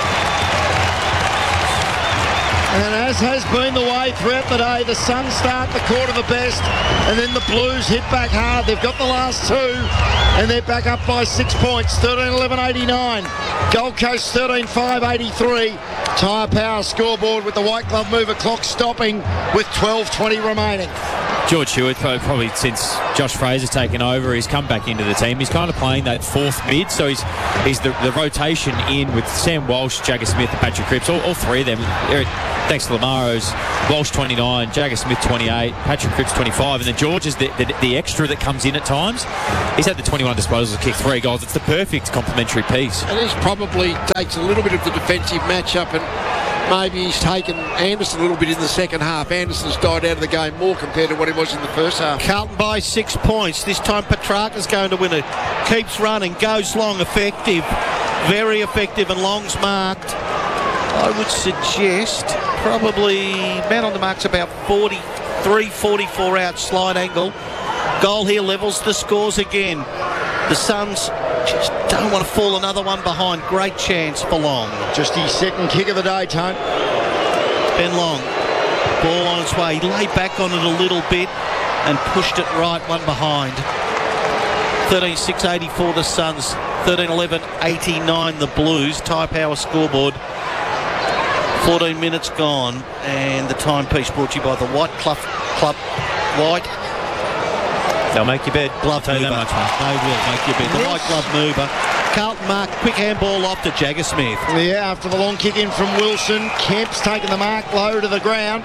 And as has been the way throughout the day, the Suns start the quarter the best, and then the Blues hit back hard. They've got the last two, and they're back up by six points, thirteen eleven eighty-nine. Gold Coast thirteen five eighty-three. Tyre Power scoreboard with the white glove mover clock stopping with twelve twenty remaining. George Hewitt, probably since Josh Fraser's taken over, he's come back into the team. He's kind of playing that fourth mid, so he's he's the, the rotation in with Sam Walsh, Jagger Smith and Patrick Cripps, all, all three of them. They're, thanks to Lamaro's, Walsh twenty-nine, Jagger Smith twenty-eight, Patrick Cripps twenty-five, and then George is the, the, the extra that comes in at times. He's had the twenty-one disposals, kicked three goals. It's the perfect complementary piece. And this probably takes a little bit of the defensive matchup, and maybe he's taken Anderson a little bit in the second half. Anderson's died out of the game more compared to what he was in the first half. Carlton by six points. This time Petrarca's going to win it. Keeps running, goes long, effective. Very effective, and Long's marked. I would suggest probably man on the mark's about forty-three, forty-four out, slide angle. Goal here levels the scores again. The Suns just don't want to fall another one behind. Great chance for Long. Just his second kick of the day, Tone. Ben Long, ball on its way. He laid back on it a little bit and pushed it right, one behind. thirteen six eighty-four the Suns, thirteen eleven eighty-nine the Blues. Tyre Power scoreboard. fourteen minutes gone, and the timepiece brought to you by the White Club Club White. They'll make your bed. Glove Tell you mover. that much, mate. They will make your bed. The White Glove mover. Carlton mark, quick handball off to Jagger Smith. Yeah, after the long kick in from Wilson, Kemp's taken the mark low to the ground.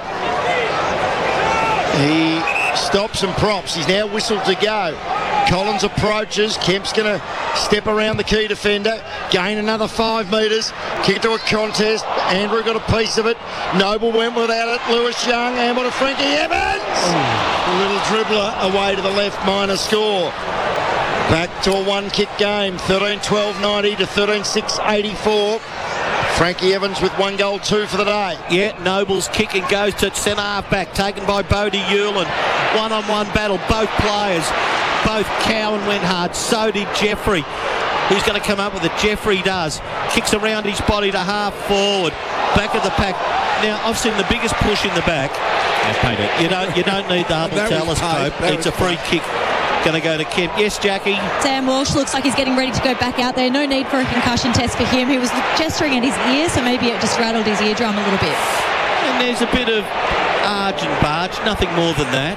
He stops and props. He's now whistled to go. Collins approaches. Kemp's going to step around the key defender, gain another five metres, kick it to a contest. Andrew got a piece of it. Noble went without it. Lewis Young, handball to Frankie Evans. A little dribbler away to the left, minor score. Back to a one-kick game, thirteen twelve ninety to thirteen six eighty-four. Frankie Evans with one goal, two for the day. Yeah, Noble's kicking goes to centre half back, taken by Bodie Hewlin. One-on-one battle, both players. Both Cowan went hard, so did Jeffrey. Who's going to come up with it? Jeffrey does. Kicks around his body to half forward. Back of the pack. Now, I've seen the biggest push in the back. Yeah, you don't, you don't need the Hubble telescope. It's a free kick. Going to go to Kemp. Yes, Jackie? Sam Walsh looks like he's getting ready to go back out there. No need for a concussion test for him. He was gesturing at his ear, so maybe it just rattled his eardrum a little bit. And there's a bit of arge and barge, nothing more than that.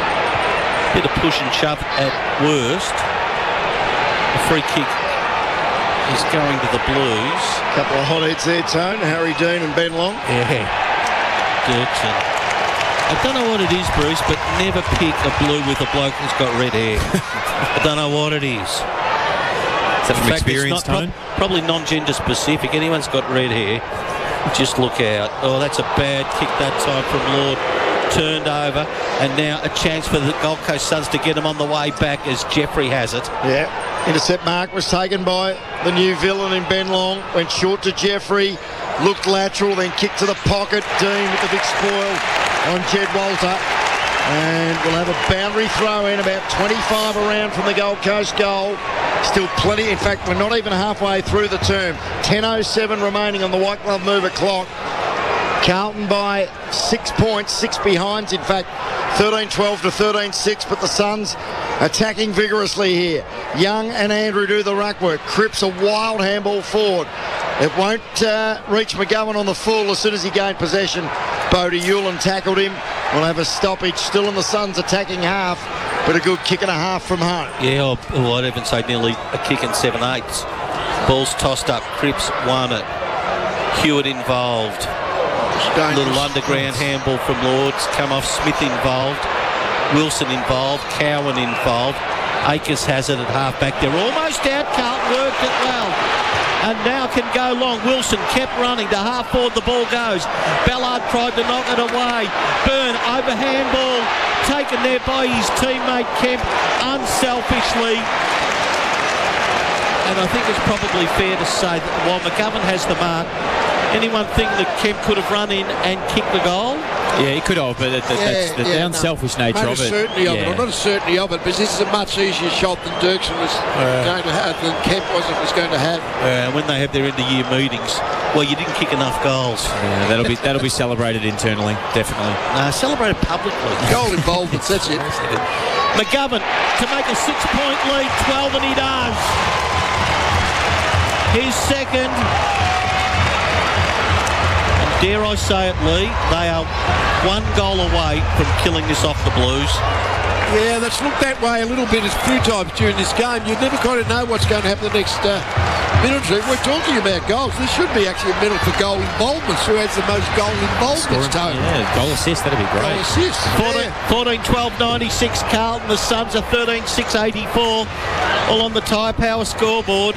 Bit of push and shove at worst. The free kick is going to the Blues. Couple of hot heads there, Tone. Harry Dean and Ben Long. Yeah. Dirksen. I don't know what it is, Bruce, but never pick a blue with a bloke who's got red hair. I don't know what it is. Is that from experience, Tone? Pro- probably non-gender specific. Anyone's got red hair, just look out. Oh, that's a bad kick that time from Lord. Turned over, and now a chance for the Gold Coast Suns to get him on the way back as Jeffrey has it. Yeah, intercept mark was taken by the new villain in Ben Long. Went short to Jeffrey, looked lateral, then kicked to the pocket. Dean with the big spoil on Jed Walter. And we'll have a boundary throw in, about twenty-five around from the Gold Coast goal. Still plenty, in fact, we're not even halfway through the term. ten oh seven remaining on the white glove mover clock. Carlton by six points, six behinds, in fact, thirteen twelve to thirteen six, but the Suns attacking vigorously here. Young and Andrew do the ruck work. Cripps a wild handball forward. It won't uh, reach McGowan on the full as soon as he gained possession. Bodie Hewlin tackled him. We'll have a stoppage still in the Suns attacking half, but a good kick and a half from home. Yeah, or, or I'd even say nearly a kick and seven eighths. Ball's tossed up. Cripps won it. Hewitt involved. A little underground handball from Lords. Come off. Smith involved. Wilson involved. Cowan involved. Akers has it at half back. They're almost out. Carlton worked it well. And now can go long. Wilson kept running to half forward. The ball goes. Ballard tried to knock it away. Byrne over handball. Taken there by his teammate Kemp unselfishly. And I think it's probably fair to say that while McGovern has the mark, Anyone think that Kemp could have run in and kicked the goal? Yeah, he could have, but that, that, that's the yeah, unselfish no. nature Not of a it. certainty of yeah. it. Well, not a certainty of it, because this is a much easier shot than Dirksen was Uh. going to have, than Kemp was was going to have. Uh, when they have their end-of-year meetings, well, you didn't kick enough goals. Yeah, that'll be that'll be celebrated internally, definitely. Uh, celebrated publicly. Goal involvements, that's it. McGovern to make a six-point lead, twelve, and he does. His second. And dare I say it, Lee, they are one goal away from killing this off the Blues. Yeah, that's looked that way a little bit a few times during this game. You never kind of know what's going to happen the next uh, minute or two. We're talking about goals. This should be actually a medal for goal involvements. Who has the most goal involvements, Tony? Yeah, goal assist, that'd be great. Goal assist. fourteen twelve ninety-six Carlton. The Suns are thirteen six eighty-four. All on the Tyre Power scoreboard.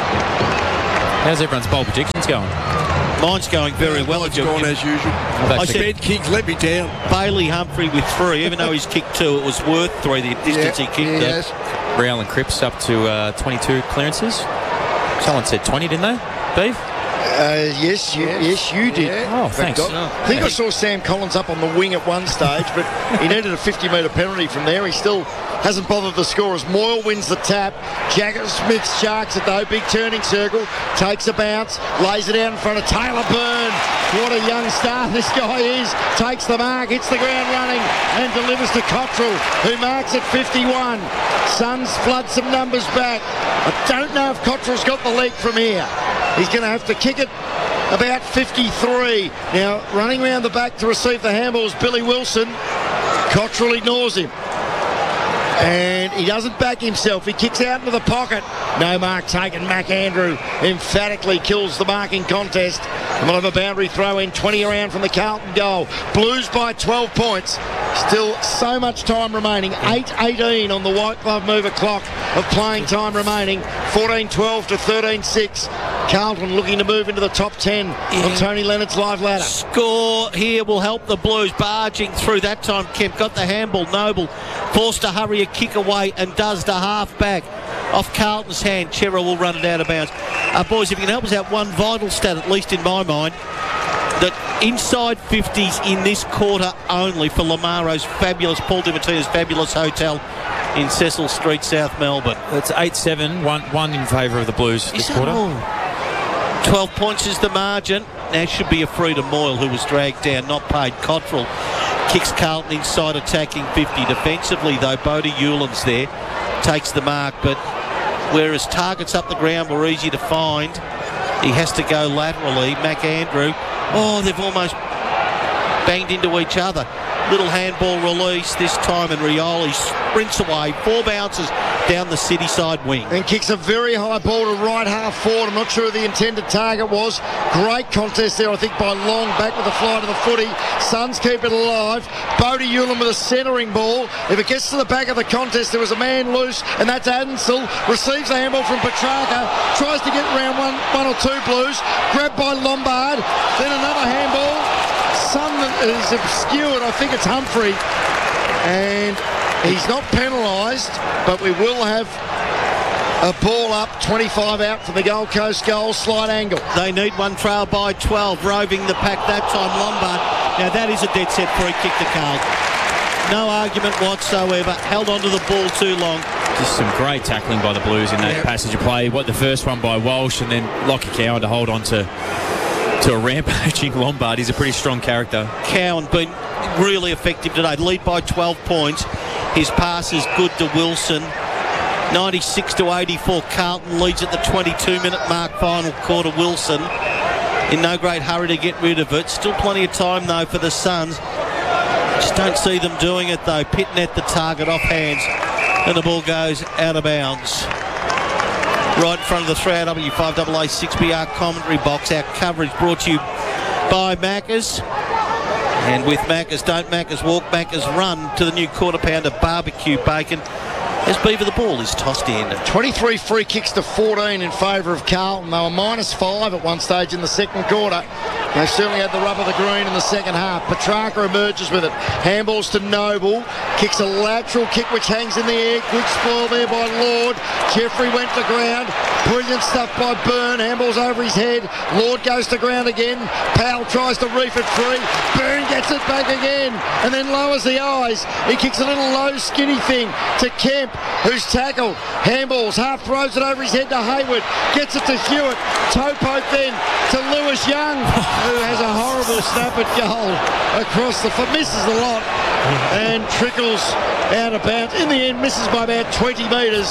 How's everyone's bowl predictions going? Mine's going very well. It's gone as usual. I said Ben Kings let me down. Bailey Humphrey with three. Even though he's kicked two, it was worth three, the distance Yeah, he kicked yes. it. Real and Cripps up to uh, twenty-two clearances. Someone said twenty, didn't they, Beef? Uh, yes, you, yes, you did. Oh, thanks. I think I saw Sam Collins up on the wing at one stage, but he needed a fifty metre penalty from there. He still hasn't bothered to score as Moyle wins the tap. Jagger Smith sharks it though. Big turning circle. Takes a bounce. Lays it out in front of Taylor Byrne. What a young star this guy is. Takes the mark. Hits the ground running and delivers to Cottrell, who marks at fifty-one. Suns flood some numbers back. I don't know if Cottrell's got the leg from here. He's going to have to kick it about fifty-three. Now, running around the back to receive the handball is Billy Wilson. Cottrell ignores him. And he doesn't back himself. He kicks out into the pocket. No mark taken. McAndrew emphatically kills the marking contest. And we'll have a boundary throw in, twenty around from the Carlton goal. Blues by twelve points. Still so much time remaining. eight eighteen on the white glove mover clock of playing time remaining. fourteen twelve to thirteen six. Carlton looking to move into the top ten Yeah. on Tony Leonard's live ladder. Score here will help the Blues. Barging through that time. Kemp got the handball. Noble forced to hurry a kick away and does the half back. Off Carlton's hand, Chera will run it out of bounds. Uh, boys, if you can help us out, one vital stat, at least in my mind, that inside fifties in this quarter only for Lamaro's fabulous, Paul DiMattina's fabulous hotel in Cecil Street, South Melbourne. It's eight seven, one, one in favour of the Blues this that quarter. all? twelve points is the margin. Now should be a free to Moyle, who was dragged down, not paid. Cottrell kicks Carlton inside, attacking fifty. Defensively, though, Bodie Hewlan's there, takes the mark, but whereas targets up the ground were easy to find, he has to go laterally. McAndrew, oh, they've almost banged into each other. Little handball release this time, and Rioli sprints away. Four bounces down the city side wing. And kicks a very high ball to right half forward. I'm not sure who the intended target was. Great contest there, I think, by Long, back with the fly to the footy. Suns keep it alive. Bodie Hewlan with a centering ball. If it gets to the back of the contest, there was a man loose, and that's Adensel. Receives the handball from Petrarca. Tries to get round one, one or two Blues. Grabbed by Lombard. Then another handball. Some is obscured. I think it's Humphrey. And he's not penalised, but we will have a ball up, twenty-five out for the Gold Coast goal, slight angle. They need one, trail by twelve, roving the pack that time, Lombard. Now that is a dead set free kick to Carlton. No argument whatsoever, held onto the ball too long. Just some great tackling by the Blues in that Yep. passage of play. What the first one by Walsh, and then Lockie Cowan to hold on to to a rampaging Lombard. He's a pretty strong character. Cowan been really effective today. Lead by twelve points. His pass is good to Wilson. ninety-six to eighty-four. Carlton leads at the twenty-two minute mark, final quarter. Wilson in no great hurry to get rid of it. Still plenty of time though for the Suns. Just don't see them doing it though. Pitnet the target off hands, and the ball goes out of bounds. Right in front of the three R W five A A six B R commentary box. Our coverage brought to you by Macca's. And with Macca's, don't Macca's walk, Macca's run to the new quarter pounder barbecue bacon as Beaver the ball is tossed in. twenty-three free kicks to fourteen in favour of Carlton. They were minus five at one stage in the second quarter. They certainly had the rub of the green in the second half. Petrarca emerges with it. Handballs to Noble. Kicks a lateral kick which hangs in the air. Good spoil there by Lord. Jeffrey went to ground. Brilliant stuff by Byrne. Handballs over his head. Lord goes to ground again. Powell tries to reef it free. Byrne gets it back again and then lowers the eyes. He kicks a little low skinny thing to Kemp, who's tackled. Handballs, half throws it over his head to Hayward. Gets it to Hewitt. Toe poke then to Lewis Young, who has a horrible snap at goal across the foot. Misses a lot and trickles out of bounds. In the end, misses by about twenty metres.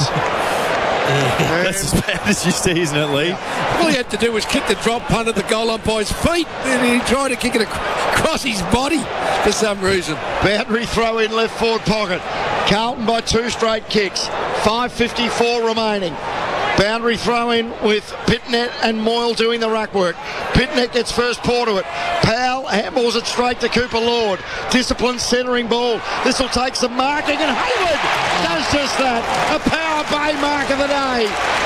That's as bad as you see, isn't it, Lee? All he had to do was kick the drop punt at the goal umpire's feet, and he tried to kick it across his body for some reason. Boundary throw in left forward pocket. Carlton by two straight kicks. five fifty-four remaining. Boundary throw in with Pitnet and Moyle doing the ruck work. Pitnet gets first paw to it. Powell handballs it straight to Cooper Lord. Disciplined centering ball. This will take some marking and Hayward does just that. A Power Bay mark of the day.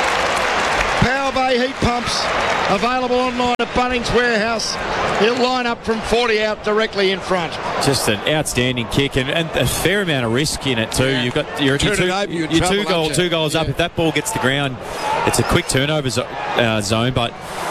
Power Bay heat pumps available online at Bunnings Warehouse. He'll line up from forty out directly in front. Just an outstanding kick and, and a fair amount of risk in it too. Yeah. You've got you're, you're, two, over, you're, you're trouble, two, goal, you? two goals yeah. up. If that ball gets the ground, it's a quick turnover zo- uh, zone, but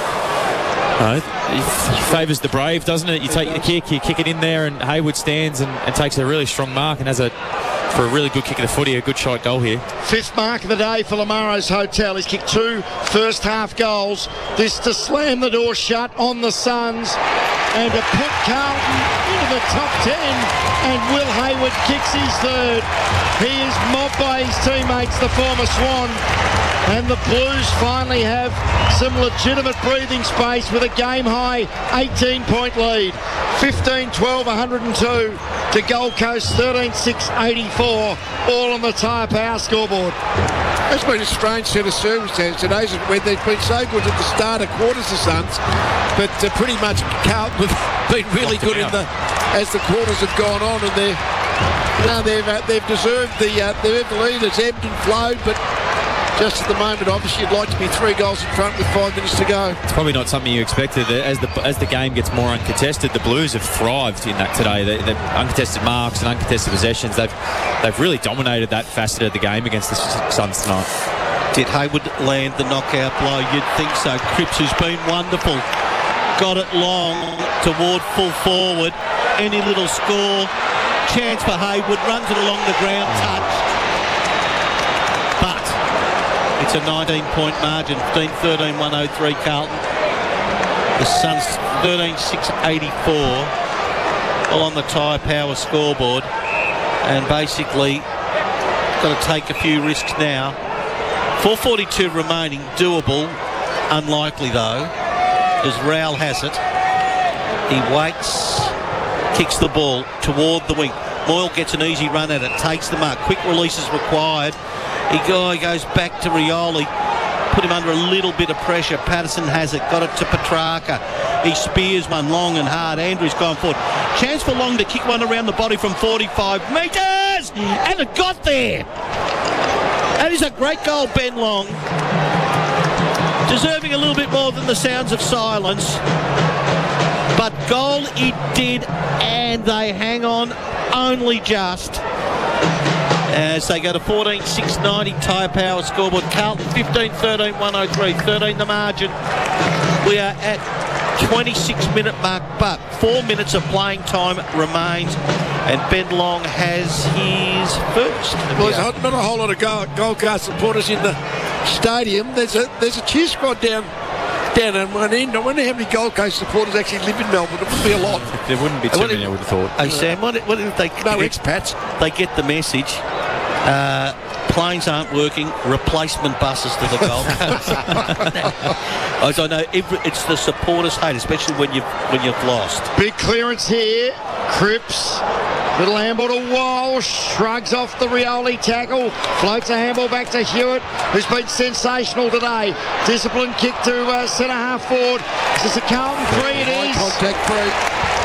uh, it favours the brave, doesn't it? You take the kick, you kick it in there, and Hayward stands and, and takes a really strong mark and has a for a really good kick of the footy, a good shot goal here. Fifth mark of the day for Lamaro's Hotel. He's kicked two first half goals. This to slam the door shut on the Suns and to put Carlton into the top ten, and Will Hayward kicks his third. He is mobbed by his teammates, the former Swan, and the Blues finally have some legitimate breathing space with a game high eighteen point lead. fifteen twelve one oh two to Gold Coast thirteen six eighty-four, all on the Tyre Power scoreboard. It's been a strange set of circumstances today when they've been so good at the start of quarters, the Suns, but uh, pretty much Carlton have been really good in the as the quarters have gone on, and they're no, they've uh, they've deserved the uh, they've the lead. It's ebbed and flowed, but just at the moment, obviously, you'd like to be three goals in front with five minutes to go. It's probably not something you expected. As the as the game gets more uncontested, the Blues have thrived in that today. The, the uncontested marks and uncontested possessions, they've they've really dominated that facet of the game against the Suns tonight. Did Hayward land the knockout blow? You'd think so. Cripps, who's been wonderful, got it long toward full forward. Any little score, chance for Hayward, runs it along the ground, touch. But it's a nineteen point margin, fifteen thirteen one oh three Carlton. The Suns thirteen six eighty-four, all on the Tyre Power scoreboard, and basically got to take a few risks now. four forty-two remaining, doable, unlikely though, as Rowell has it. He waits, kicks the ball toward the wing. Moyle gets an easy run at it, takes the mark, quick release is required. He goes back to Rioli, put him under a little bit of pressure. Patterson has it, got it to Petrarca. He spears one long and hard. Andrews gone forward. Chance for Long to kick one around the body from forty-five metres, and it got there. That is a great goal, Ben Long. Deserving a little bit more than the sounds of silence. But goal it did, and they hang on only just. As they go to fourteen six ninety Tyre Power scoreboard. Carlton fifteen thirteen one oh three, thirteen the margin. We are at twenty-six minute mark, but four minutes of playing time remains, and Ben Long has his first. Well, there's not a whole lot of Gold Coast supporters in the stadium. There's a there's a cheer squad down down at one end. I wonder how many Gold Coast supporters actually live in Melbourne. It would be a lot. There wouldn't be too many, I would have thought. Hey Sam, what, what if they no expats? They get the message. Uh, planes aren't working. Replacement buses to the Gold Coast. As I know, every, it's the supporters hate, especially when you've when you've lost. Big clearance here. Cripps. Little handball to Walsh. Shrugs off the Rioli tackle. Floats a handball back to Hewitt, who's been sensational today. Disciplined kick to uh, centre half forward. Is this a Carlton three? It is. Contact free.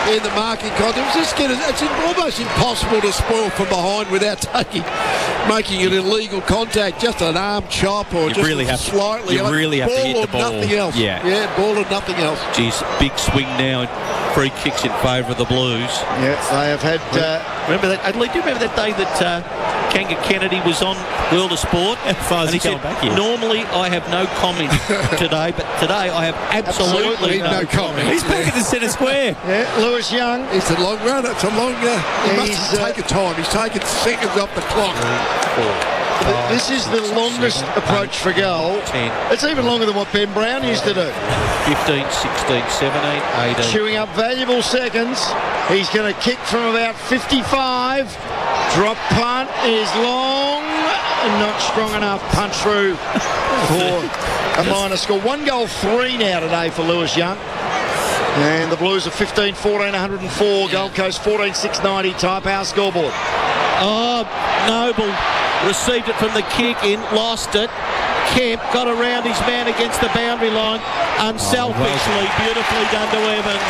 in the marking contest. Just get it, it's almost impossible to spoil from behind without taking, making an illegal contact. Just an arm chop or You just really have to- slightly. you really have to hit or the ball. Nothing else. Yeah. yeah, ball and nothing else. Geez, big swing now. Free kicks in favour of the Blues. Yeah, they have had. Uh, remember that? Adelaide, do you remember that day that uh, Kanga Kennedy was on World of Sport? How far is And he he going said, back here? normally I have no comment today, but today I have absolutely, Absolutely no comment. He's back at the centre square. yeah, Lewis Young. It's a long run. It's a long. Uh, he must He's, have uh, taken time. He's taken seconds off the clock. Th- This is the longest approach for goal. ten, It's even longer than what Ben Brown used to do. fifteen, sixteen, seventeen, eighteen. Chewing up valuable seconds. He's going to kick from about fifty-five. Drop punt is long and not strong enough. Punch through for a minor score. One goal, three now today for Lewis Young. And the Blues are fifteen fourteen, one oh four. Gold Coast fourteen six ninety. Type our scoreboard. Oh, Noble received it from the kick in, lost it. Kemp got around his man against the boundary line unselfishly. Beautifully done to Evans.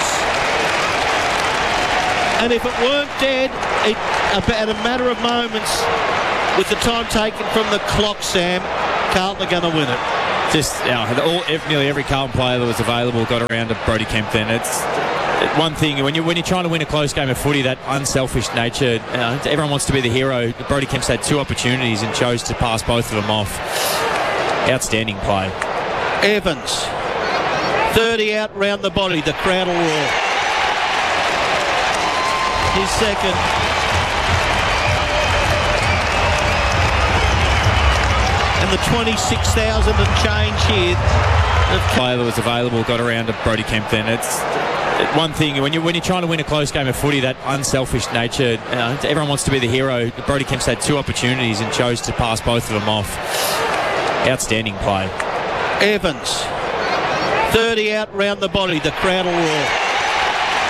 And if it weren't dead, it, about a matter of moments, with the time taken from the clock, Sam, Carlton are going to win it. Just you know, all, ev- nearly every Carlton player that was available got around to Brody Kemp then. It's it- one thing, when, you, when you're trying to win a close game of footy, that unselfish nature, uh, everyone wants to be the hero. Brody Kemp's had two opportunities and chose to pass both of them off. Outstanding play. Evans, thirty out round the body, the crowd will roar. His second. And the twenty-six thousand and change here. Player that was available got around to Brody Kemp then. It's it- one thing, when, you, when you're trying to win a close game of footy, that unselfish nature, uh, everyone wants to be the hero. Brody Kemp's had two opportunities and chose to pass both of them off. Outstanding play. Evans, thirty out round the body, the crowd will roar.